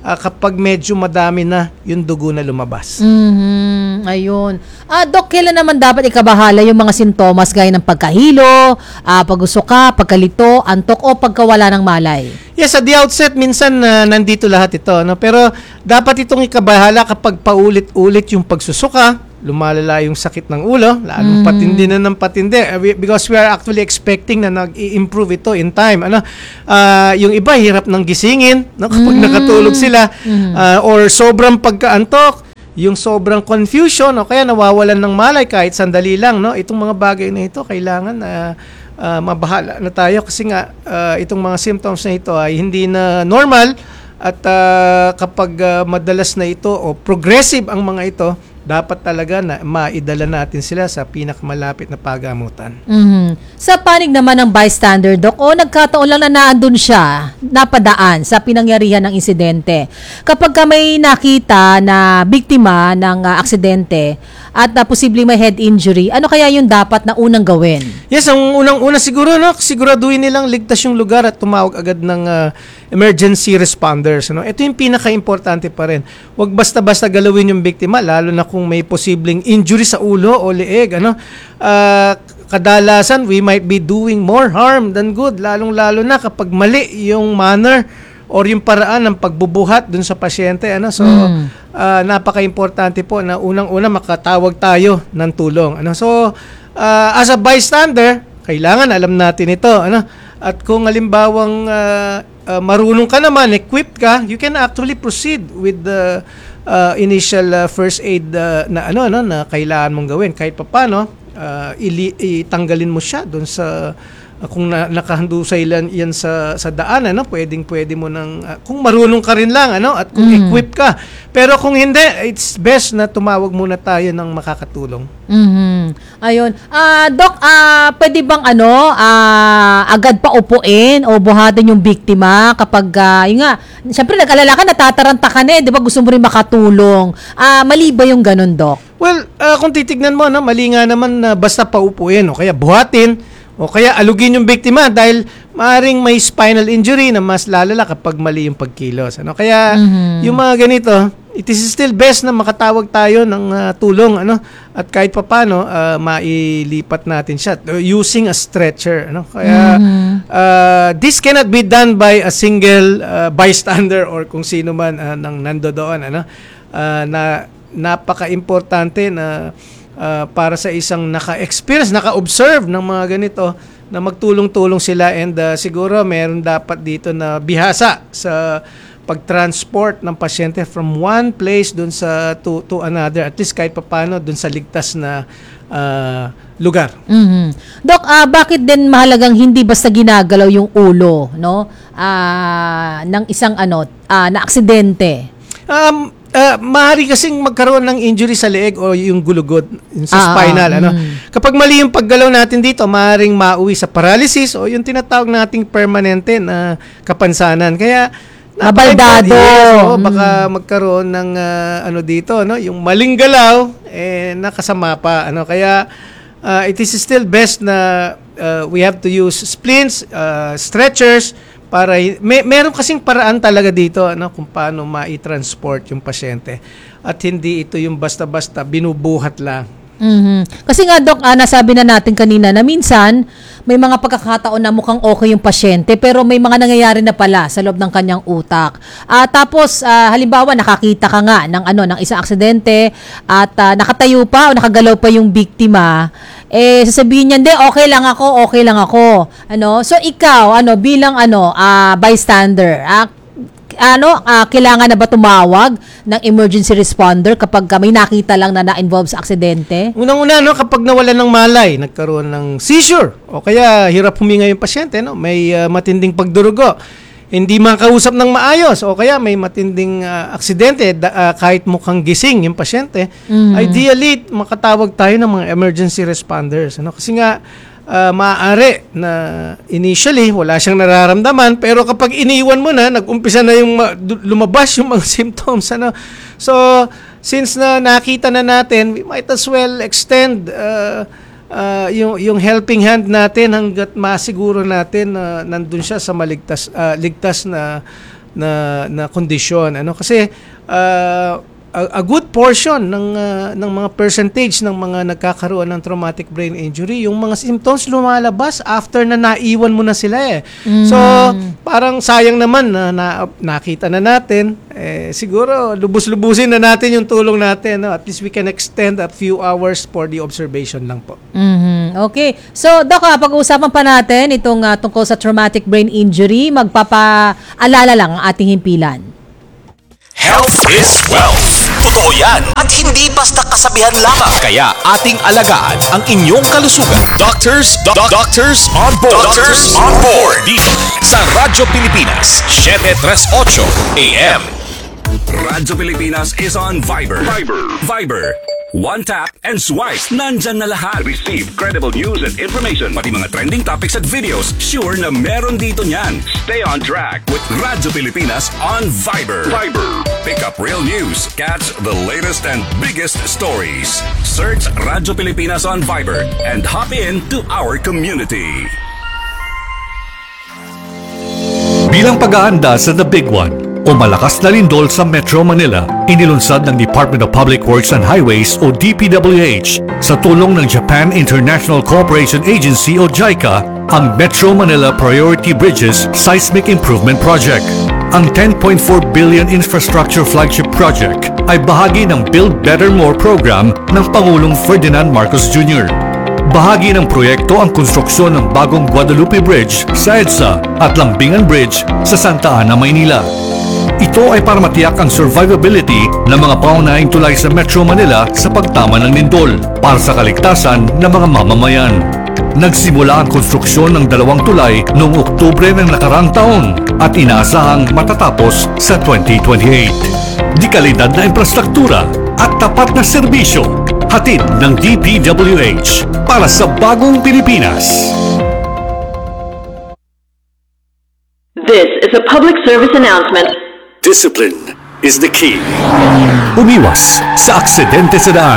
ah, kapag medyo madami na yung dugo na lumabas. Mhm, ayun. Ah, Doc, kailan naman dapat ikabahala yung mga sintomas gaya ng pagkahilo, ah, pag-usuka, pagkalito, antok o pagkawala ng malay? Yes, at the outset, minsan na nandito lahat ito. No? Pero dapat itong ikabahala kapag paulit-ulit yung pagsusuka, lumalala yung sakit ng ulo, lalong Mm. patindi na ng patindi. Uh, we- Because we are actually expecting na nag-i-improve ito in time. Ano? Ah, yung iba, hirap ng gisingin no? kapag Mm. nakatulog sila. Mm. Ah, or sobrang pagkaantok, yung sobrang confusion, o kaya nawawalan ng malay kahit sandali lang. No? Itong mga bagay na ito, kailangan na uh, mabahala na tayo kasi nga uh, itong mga symptoms na ito ay hindi na normal at uh, kapag uh, madalas na ito o progressive ang mga ito, dapat talaga na maidala natin sila sa pinakamalapit na pagamutan. Mhm. Sa panig naman ng bystander, Doc, o nagkataon lang na naandun siya, napadaan sa pinangyarihan ng insidente. Kapag ka may nakita na biktima ng ah, aksidente at na posibleng may head injury, ano kaya yung dapat na unang gawin? Yes, ang unang-una siguro, no, siguraduhin nilang ligtas yung lugar at tumawag agad ng ah, emergency responders. No? Ito yung pinaka-importante pa rin. Huwag basta-basta galawin yung biktima, lalo na kung may posibleng injury sa ulo o leeg. Ano? Ah, kadalasan, we might be doing more harm than good, lalong-lalo na kapag mali yung manner or yung paraan ng pagbubuhat dun sa pasyente. Ano? So, Mm. ah, napaka-importante po na unang-una makatawag tayo ng tulong. Ano? So, ah, as a bystander, kailangan alam natin ito. Ano? At kung halimbawang ah, ah, marunong ka naman, equipped ka, you can actually proceed with the ah, initial ah, first aid ah, na ano no na kailangan mong gawin. Kahit papaano, ah, ili- itanggalin mo siya doon sa ah, kung na, nakahandusay lan yan sa sa daan, ano, pwedeng pwede mo nang ah, kung marunong ka rin lang, ano, at kung Mm. equipped ka. Pero kung hindi, it's best na tumawag muna tayo ng makakatulong. Mhm. Ayun. Ah, Doc, ah pwede bang ano, ah agad pa upuin o buhatin yung biktima kapag ah, yun nga, syempre nag-alala ka, natataranta ka na eh, 'di ba? Gusto mo rin makatulong. Ah, mali ba yung ganun, Doc? Well, ah, kung titignan mo, no, mali nga naman na basta paupuin o kaya buhatin o kaya alugin yung biktima dahil maaring may spinal injury na mas lalala kapag mali yung pagkilos. Ano? Kaya Mhm. yung mga ganito, it is still best na makatawag tayo ng ah, tulong, ano, at kahit papano ah, mailipat natin siya uh, using a stretcher. Ano? Kaya Mhm. ah, this cannot be done by a single ah, bystander or kung sino man ah, nang nandoon. Ano? Ah, na napaka-importante na ah, para sa isang naka-experience, naka-observe ng mga ganito na magtulong-tulong sila and ah, siguro meron dapat dito na bihasa sa pag-transport ng pasyente from one place dun sa to, to another, at least kahit papano dun sa ligtas na ah, lugar. Mhm. Doc, ah bakit din mahalagang hindi basta ginagalaw yung ulo, no? Ah, ng isang ano, ah, na aksidente. Um, uh, maaari kasing magkaroon ng injury sa leeg o yung gulugod yung sa Ah, spinal. ah, Ano? mm. Kapag mali yung paggalaw natin dito, maaaring mauwi sa paralysis o yung tinatawag nating permanente na kapansanan. Kaya Mabaldado. Yes, oo, Mm. baka magkaroon ng ah, ano dito, no, yung maling galaw eh nakasama pa, ano. Kaya ah, it is still best na ah, we have to use splints, ah, stretchers para hi- may meron kasing paraan talaga dito, ano, kung paano mai-transport yung pasyente at hindi ito yung basta-basta binubuhat lang. Mhm. Kasi nga, Doc, ah, nasabi na natin kanina na minsan may mga pagkakataon na mukhang okay yung pasyente pero may mga nangyayari na pala sa loob ng kanyang utak. Ah, tapos ah, halimbawa nakakita ka nga ng ano ng isang aksidente at ah, nakatayo pa o nakagalaw pa yung biktima, eh sasabihin niya, "Hindi, okay lang ako, okay lang ako." Ano? So ikaw, ano bilang ano ah, bystander, ah, ano, ah, kailangan na ba tumawag ng emergency responder kapag ah, may nakita lang na na-involve sa aksidente? Unang-una, no, kapag nawalan ng malay, nagkaroon ng seizure, o kaya hirap huminga yung pasyente, no, may ah, matinding pagdurugo, hindi makausap ng maayos, o kaya may matinding ah, aksidente, da- ah, kahit mukhang gising yung pasyente, Mhm. ideally, makatawag tayo ng mga emergency responders. Ano? Kasi nga, ah, maaari na initially wala siyang nararamdaman, pero kapag iniwan mo na, nag-umpisa na yung ma- du- lumabas yung mga symptoms, ano. So since na nakita na natin, we might as well extend uh, uh, yung yung helping hand natin hangga't masiguro natin na nandun siya sa maligtas ah, ligtas na na na kondisyon, ano, kasi uh, a, a good portion ng uh, ng mga percentage ng mga nagkakaroon ng traumatic brain injury, yung mga symptoms lumalabas after na naiwan mo na sila eh. Mm. So, parang sayang naman na, na nakita na natin, eh, siguro lubos-lubusin na natin yung tulong natin, no? At least we can extend a few hours for the observation lang po. Mhm. Okay. So, Doc, ah, pag-uusapan pa natin itong uh, tungkol sa traumatic brain injury, magpapaalala lang ang ating himpilan. Health is wealth. Totoo yan. At hindi basta kasabihan lamang. Kaya ating alagaan ang inyong kalusugan. Doctors, do- doctors on board. Doctors on board. Dito sa Radyo Pilipinas, seven thirty-eight A M. Radyo Pilipinas is on Viber. Viber. Viber. One tap and swipe. Nandyan na lahat. Receive credible news and information. Pati mga trending topics at videos. Sure na meron dito niyan. Stay on track with Radyo Pilipinas on Viber. Viber. Pick up real news. Catch the latest and biggest stories. Search Radyo Pilipinas on Viber and hop in to our community. Bilang pag-aanda sa The Big One o malakas na lindol sa Metro Manila, inilunsad ng Department of Public Works and Highways o D P W H sa tulong ng Japan International Cooperation Agency o JICA ang Metro Manila Priority Bridges Seismic Improvement Project. Ang ten point four billion infrastructure flagship project ay bahagi ng Build Better More program ng Pangulong Ferdinand Marcos Junior Bahagi ng proyekto ang konstruksyon ng bagong Guadalupe Bridge sa EDSA at Lambingan Bridge sa Santa Ana, Maynila. Ito ay para matiyak ang survivability ng mga pangunahing tulay sa Metro Manila sa pagtama ng lindol para sa kaligtasan ng mga mamamayan. Nagsimula ang konstruksyon ng dalawang tulay noong Oktubre ng nakaraang taon at inaasahang matatapos sa twenty twenty-eight. Di kalidad na infrastruktura at tapat na serbisyo, hatid ng D P W H para sa bagong Pilipinas. This is a public service announcement. Discipline is the key. Umiwas sa aksidente sa daan.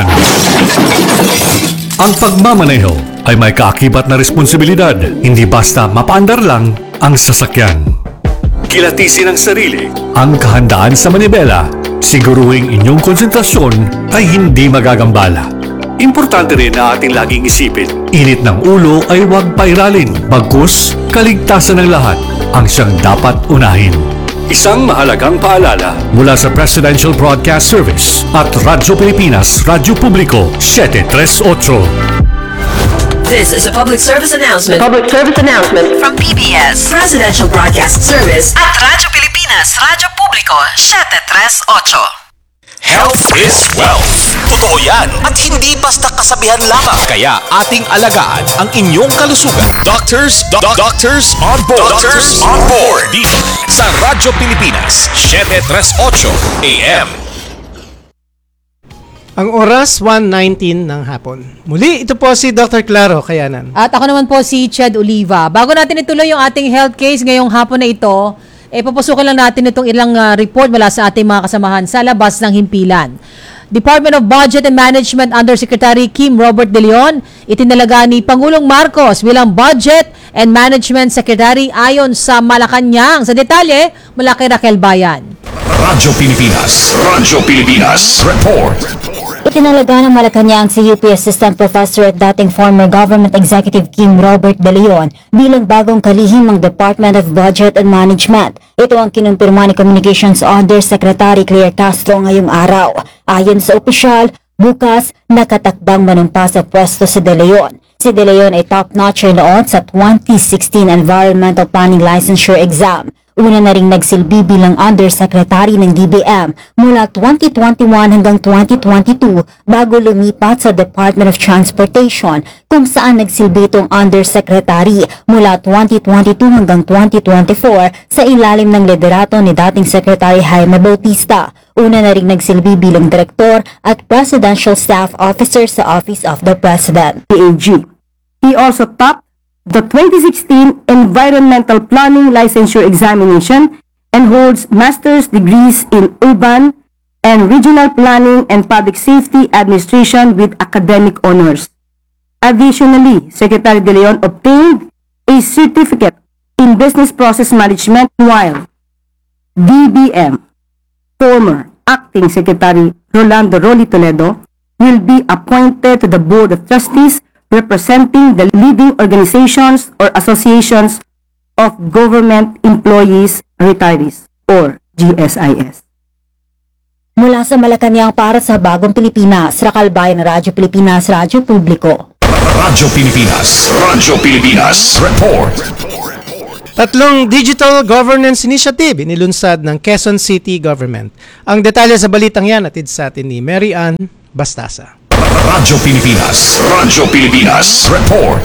Ang pagmamaneho ay may kaakibat na responsibilidad, hindi basta mapaandar lang ang sasakyan. Kilatisin ang sarili, ang kahandaan sa manibela, siguruhing inyong konsentrasyon ay hindi magagambala. Importante rin na ating laging isipin, init ng ulo ay huwag pairalin, bagkus kaligtasan ng lahat ang siyang dapat unahin. Isang mahalagang paalala mula sa Presidential Broadcast Service at Radyo Pilipinas, Radyo Publiko, seven thirty-eight. This is a public service announcement. Public service announcement From P B S Presidential Broadcast Service at Radyo Pilipinas, Radyo Publiko, seven thirty-eight. Health is wealth. Totoo yan. At hindi basta kasabihan lamang. Kaya ating alagaan ang inyong kalusugan. Doctors, do- doctors on board. Doctors on board. Dito sa Radyo Pilipinas, seven thirty-eight A M. Ang oras, one nineteen ng hapon. Muli, ito po si Doctor Claro Kayanan. At ako naman po si Ched Oliva. Bago natin ituloy yung ating health case ngayong hapon na ito, eh papusukin lang natin itong ilang uh, report mula sa ating mga kasamahan sa labas ng himpilan. Department of Budget and Management Undersecretary Kim Robert De Leon, itinalaga ni Pangulong Marcos bilang Budget and Management Secretary ayon sa Malacanang. Sa detalye, mula kay Raquel Bayan. Radyo Pilipinas, Radyo Pilipinas, Report. Itinalaga ng Malacanang si U P Assistant Professor at dating former Government Executive Kim Robert De Leon bilang bagong kalihim ng Department of Budget and Management. Ito ang kinumpirma ni Communications Undersecretary Claire Castro ngayong araw. Ayon sa opisyal, bukas nakatakdang manumpa sa pwesto si De Leon. Si De Leon ay top-notcher noon sa twenty sixteen Environmental Planning Licensure Exam. Una na ring nagsilbi bilang Undersecretary ng D B M mula twenty twenty-one hanggang twenty twenty-two bago lumipat sa Department of Transportation kung saan nagsilbi itong Undersecretary mula twenty twenty-two hanggang twenty twenty-four sa ilalim ng liderato ni dating Secretary Jaime Bautista. Una na ring nagsilbi bilang Direktor at Presidential Staff Officer sa Office of the President. P A G. He also topped the twenty sixteen Environmental Planning Licensure Examination and holds master's degrees in Urban and Regional Planning and Public Safety Administration with academic honors. Additionally, Secretary De Leon obtained a certificate in Business Process Management while D B M, former Acting Secretary Rolando Rolly Toledo, will be appointed to the Board of Trustees representing the leading organizations or associations of Government Employees Retirees or G S I S. Mula sa Malacanang para sa Bagong Pilipinas, Rakalbayan na Radyo Pilipinas, Radyo Publiko. Radyo Pilipinas, Radyo Pilipinas, report. Tatlong Digital Governance Initiative inilunsad ng Quezon City Government. Ang detalye sa balitang yan atid sa atin ni Mary Ann Bastasa. Radyo Pilipinas, Radyo Pilipinas, report.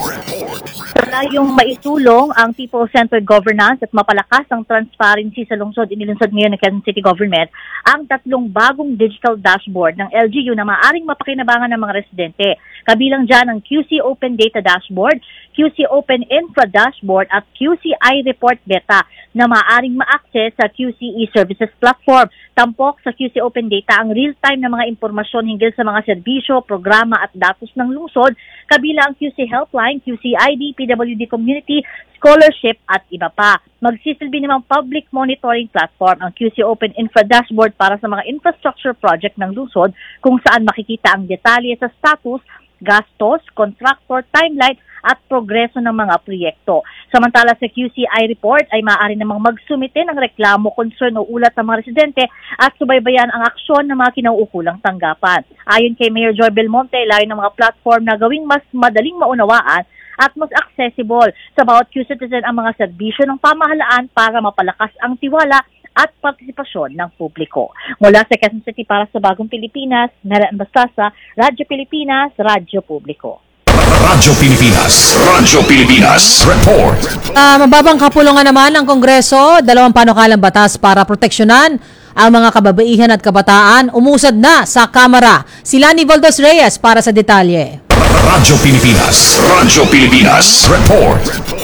Sana yung maitulong ang people-centered governance at mapalakas ang transparency sa lungsod, inilunsad ngayon ng Quezon City Government ang tatlong bagong digital dashboard ng L G U na maaaring mapakinabangan ng mga residente. Kabilang dyan ang Q C Open Data Dashboard, Q C Open Infra Dashboard at Q C I Report Beta na maaaring ma-access sa Q C E-Services Platform. Tampok sa Q C Open Data ang real-time na mga impormasyon hinggil sa mga serbisyo, programa at datos ng lungsod, kabilang ang Q C Helpline, Q C I D, P W D Community, Scholarship at iba pa. Magsisilbi namang public monitoring platform ang Q C Open Infra Dashboard para sa mga infrastructure project ng lungsod kung saan makikita ang detalye sa status, gastos, contractor, timeline at progreso ng mga proyekto. Samantala sa Q C I report ay maaari namang magsumite ng reklamo, concern o ulat ng mga residente at subaybayan ang aksyon ng mga kinauukulang tanggapan. Ayon kay Mayor Joy Belmonte, layo ng mga platform na gawing mas madaling maunawaan at mas accessible sa bawat Q-citizen ang mga serbisyo ng pamahalaan para mapalakas ang tiwala at partisipasyon ng publiko. Mula sa Quezon City para sa Bagong Pilipinas, Mary Ann Bastasa, Radyo Pilipinas, Radyo Publiko. Radyo Pilipinas, Radyo Pilipinas, report. Uh, mababang kapulungan naman ng Kongreso, dalawang panukalang batas para proteksyonan ang mga kababaihan at kabataan umusad na sa Kamara. Sila ni Voldos Reyes para sa detalye. Radyo Pilipinas, Radyo Pilipinas, report.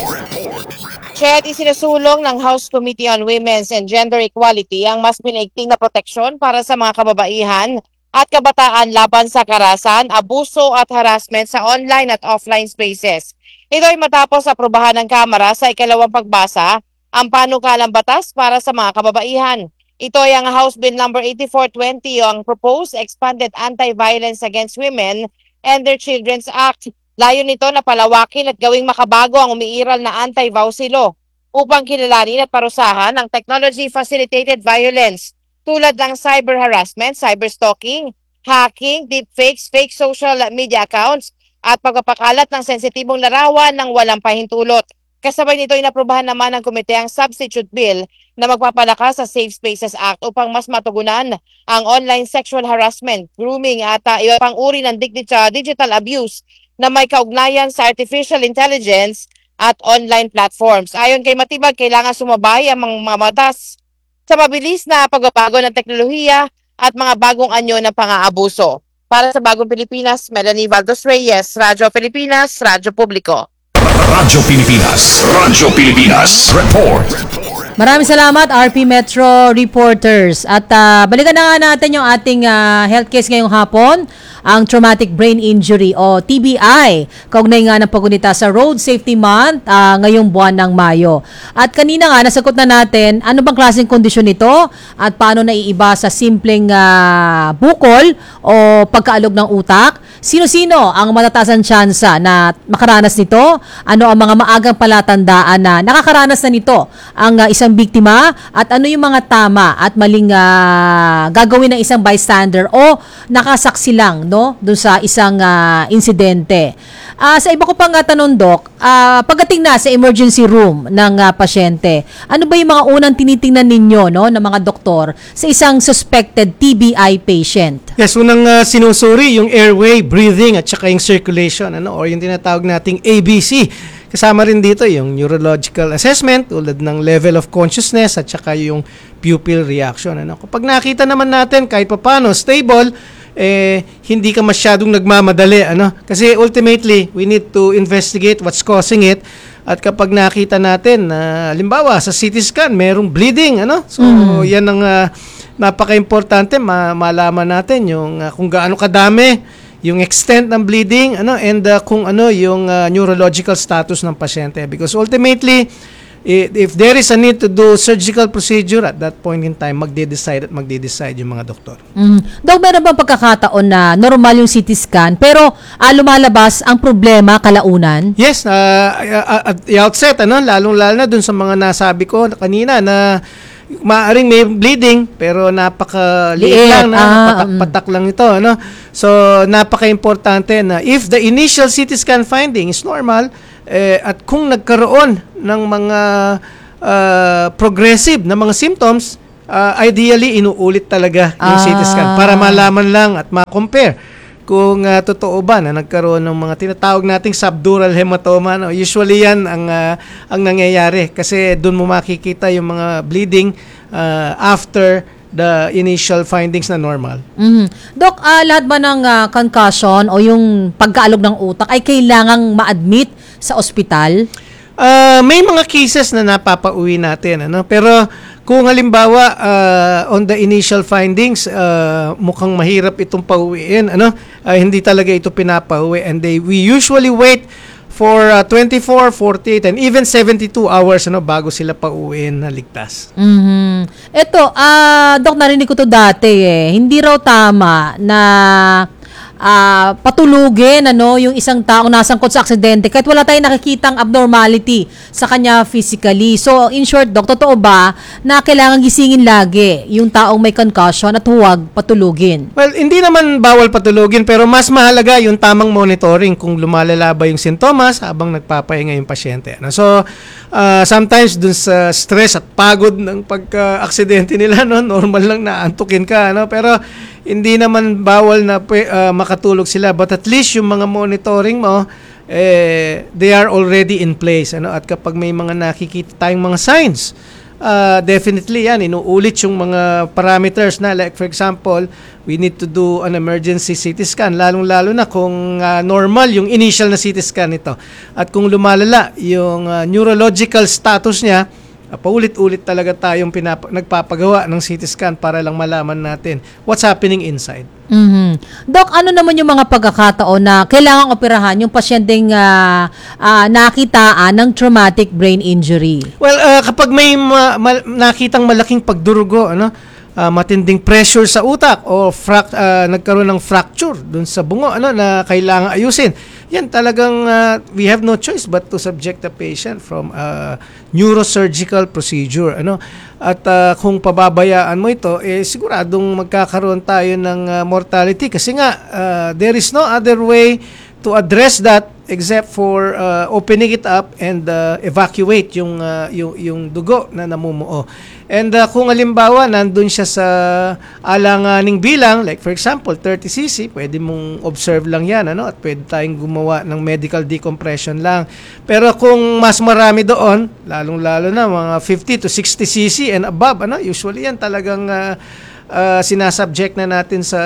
Chet, isinusulong ng House Committee on Women's and Gender Equality ang mas pinaigting na proteksyon para sa mga kababaihan at kabataan laban sa karahasan, abuso at harassment sa online at offline spaces. Ito ay matapos aprobahan ng Kamara sa ikalawang pagbasa ang panukalang batas para sa mga kababaihan. Ito ay ang House Bill number eighty-four twenty o ang Proposed Expanded Anti-Violence Against Women and Their Children's Act. Layo nito na palawakin at gawing makabago ang umiiral na anti-vowsy law upang kilalanin at parusahan ang technology-facilitated violence tulad ng cyber harassment, cyber stalking, hacking, deepfakes, fake social media accounts at pagpapakalat ng sensitibong larawan ng walang pahintulot. Kasabay nito inaprubahan naman ng komite ang substitute bill na magpapalakas sa Safe Spaces Act upang mas matugunan ang online sexual harassment, grooming at uh, iba pang uri ng digital abuse na may kaugnayan sa artificial intelligence at online platforms. Ayon kay Matibag, kailangan sumabay ang mga batas sa mabilis na pagbabago ng teknolohiya at mga bagong anyo ng pang-aabuso. Para sa Bagong Pilipinas, Melanie Valdos Reyes, Radyo Pilipinas, Radyo Publiko. Radyo Pilipinas, Radyo Pilipinas, report. Maraming salamat R P Metro reporters. At uh, balikan na nga natin yung ating uh, health case ngayong hapon, ang traumatic brain injury o T B I. Kaugnay nga ng pagunita sa Road Safety Month uh, ngayong buwan ng Mayo. At kanina nga nasagot na natin ano bang klaseng kondisyon ito at paano naiiba sa simpleng uh, bukol o pagkaalog ng utak. Sino-sino ang matatasan tsansa na makaranas nito? Ano ang mga maagang palatandaan na nakakaranas na nito ang uh, isang biktima? At ano yung mga tama at maling uh, gagawin ng isang bystander o nakasaksi lang no doon sa isang uh, insidente? Uh, sa iba ko pang uh, tanong, Doc, uh, pagdating na sa emergency room ng uh, pasyente, ano ba yung mga unang tinitingnan ninyo no, ng mga doktor sa isang suspected T B I patient? Yes, unang uh, sinusuri yung airway, breathing at saka yung circulation ano, or yung tinatawag nating A B C. Kasama rin dito yung neurological assessment tulad ng level of consciousness at saka yung pupil reaction. Ano. Kapag nakita naman natin kahit paano stable, eh, hindi ka masyadong nagmamadali. Ano? Kasi ultimately, we need to investigate what's causing it. At kapag nakita natin na, uh, halimbawa, sa C T scan, merong bleeding. Ano? So, mm-hmm. yan ang uh, napaka-importante, ma- malaman natin yung uh, kung gaano kadami, yung extent ng bleeding, ano, and uh, kung ano yung uh, neurological status ng pasyente. Because ultimately, i- if there is a need to do surgical procedure, at that point in time, magde-decide at magde-decide yung mga doktor. Mm. Dok, meron bang pagkakataon na normal yung C T scan pero ah, lumalabas ang problema kalaunan? Yes, uh, at the outset, ano, lalong-lalo na dun sa mga nasabi ko kanina na maaring may bleeding pero napakaliit Liit. lang na Ah, patak-patak lang ito, ano. So napaka-importante na if the initial C T scan finding is normal eh, at kung nagkaroon ng mga uh, progressive na mga symptoms, uh, ideally inuulit talaga yung C T scan para malaman lang at ma-compare kung uh, totoo ba na nagkaroon ng mga tinatawag nating subdural hematoma. No? Usually yan ang, uh, ang nangyayari kasi doon mo makikita yung mga bleeding uh, after the initial findings na normal. Mhm. Dok, ah, lahat ba ng ah, concussion o yung pagkaalog ng utak ay kailangang ma-admit sa ospital? Uh, may mga cases na napapauwi natin, ano? Pero kung halimbawa uh, on the initial findings uh, mukhang mahirap itong pauwiin, ano? Uh, hindi talaga ito pinapauwi, and they we usually wait for uh, twenty-four, forty-eight and even seventy-two hours, ano, bago sila pauwiin na ligtas. Mhm. Ito, ah, Dok, narinig ko to dati eh. Hindi raw tama na ah, patulugin ano yung isang taong nasangkot sa aksidente kahit wala tayong nakikitang abnormality sa kanya physically. So, in short, Dok, totoo ba na kailangan gisingin lagi yung taong may concussion at huwag patulugin? Well, hindi naman bawal patulugin pero mas mahalaga yung tamang monitoring kung lumalala ba yung sintomas habang nagpapahinga yung pasyente. Ano? So, uh, sometimes dun sa stress at pagod ng pagka-aksidente nila, no, normal lang na antukin ka, ano, pero hindi naman bawal na uh, makatulog sila, but at least yung mga monitoring mo eh, they are already in place, ano, at kapag may mga nakikita tayong mga signs, uh, definitely yan, inuulit yung mga parameters na, like for example, we need to do an emergency C T scan, lalong-lalo na kung uh, normal yung initial na C T scan nito. At kung lumalala yung uh, neurological status niya, uh, paulit-ulit talaga tayong pinap- nagpapagawa ng C T scan para lang malaman natin what's happening inside. Mhm. Dok, ano naman yung mga pagkakataon na kailangang operahan yung pasyenteng uh, uh, nakitaan ng traumatic brain injury? Well, uh, kapag may ma- ma- nakitang malaking pagdurugo, ano, uh, matinding pressure sa utak o frac- uh, nagkaroon ng fracture dun sa bungo, ano, na kailangan ayusin, yan talagang uh, we have no choice but to subject the patient from a neurosurgical procedure, ano. At uh, kung pababayaan mo ito, eh siguradong magkakaroon tayo ng uh, mortality kasi nga uh, there is no other way to address that except for uh, opening it up and uh, evacuate yung, uh, yung yung dugo na namumuo. And uh, kung halimbawa nandun siya sa alanganing bilang, like for example thirty C C, pwede mong observe lang yan, ano, at pwede tayong gumawa ng medical decompression lang. Pero kung mas marami doon, lalong-lalo na mga fifty to sixty C C and above, ano, usually yan talagang uh, uh, sinasubject na natin sa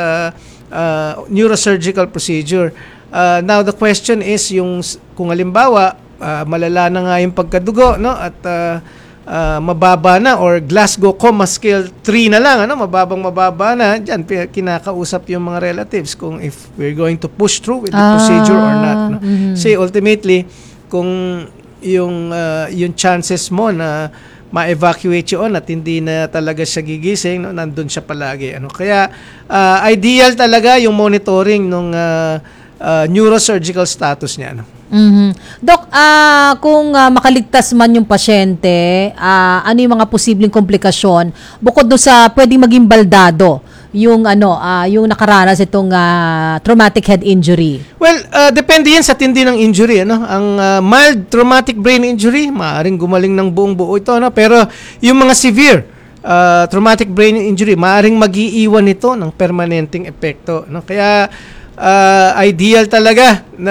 uh, neurosurgical procedure. Uh, now the question is yung kung halimbawa uh, malala na nga yung pagkadugo, no, at uh, uh, mababa na or Glasgow Coma Scale three na lang, ano, mababang mababa na, diyan kinakausap yung mga relatives kung if we're going to push through with the Ah, procedure or not, no? mhm. Say ultimately kung yung uh, yung chances mo na ma-evacuate yun at hindi na talaga siya gigising, no, nandun siya palagi, ano. Kaya uh, ideal talaga yung monitoring nung uh, Uh, neurosurgical status niya. No? Mhm. Dok, ah kung ah, makaligtas man yung pasyente, ah, ano yung mga posibleng komplikasyon bukod do sa pwedeng maging baldado yung ano ah, yung nakaranas itong ah, traumatic head injury? Well, uh, depende yan sa tindi ng injury, ano. Ang uh, mild traumatic brain injury, maaaring gumaling ng buong buo ito, ano. Pero yung mga severe uh, traumatic brain injury, maaaring mag-iiwan ito ng permanenteng epekto, no. Kaya Uh, ideal talaga na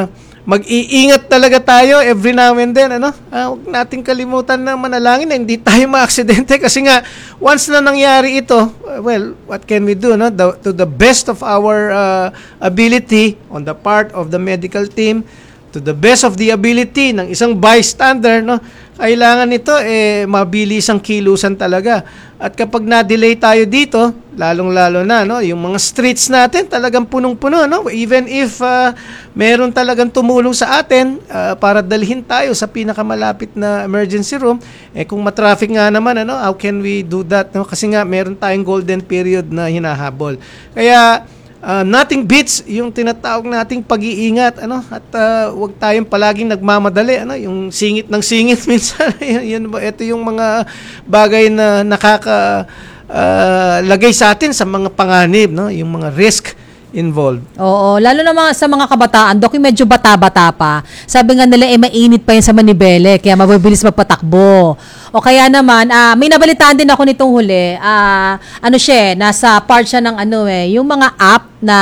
mag-iingat talaga tayo every now and then, ano. Uh, huwag nating kalimutan na manalangin na hindi tayo ma-aksidente kasi nga once na nangyari ito, uh, well, what can we do, no? The, to the best of our uh, ability on the part of the medical team, to the best of the ability ng isang bystander, no, kailangan nito eh mabilis ang kilusan talaga. At kapag na-delay tayo dito, lalong-lalo na, no, yung mga streets natin talagang punong-puno, no, even if uh, meron talagang tumulong sa atin uh, para dalhin tayo sa pinakamalapit na emergency room, eh kung matraffic nga naman, ano, how can we do that, no? Kasi nga meron tayong golden period na hinahabol. Kaya Uh, nothing beats yung tinatawag nating pag-iingat, ano, at uh, wag tayong palaging nagmamadali, ano, yung singit ng singit minsan. Yan ba, ito yung mga bagay na nakaka uh, lagay sa atin sa mga panganib, no, yung mga risk involved. Oo, lalo na mga, sa mga kabataan, Dok, yung medyo bata-bata pa. Sabi nga nila, eh, mainit pa yan sa Manibele, kaya mabilis magpatakbo. O kaya naman, ah, may nabalitaan din ako nitong huli, ah, ano siya, nasa part siya ng ano eh, yung mga app na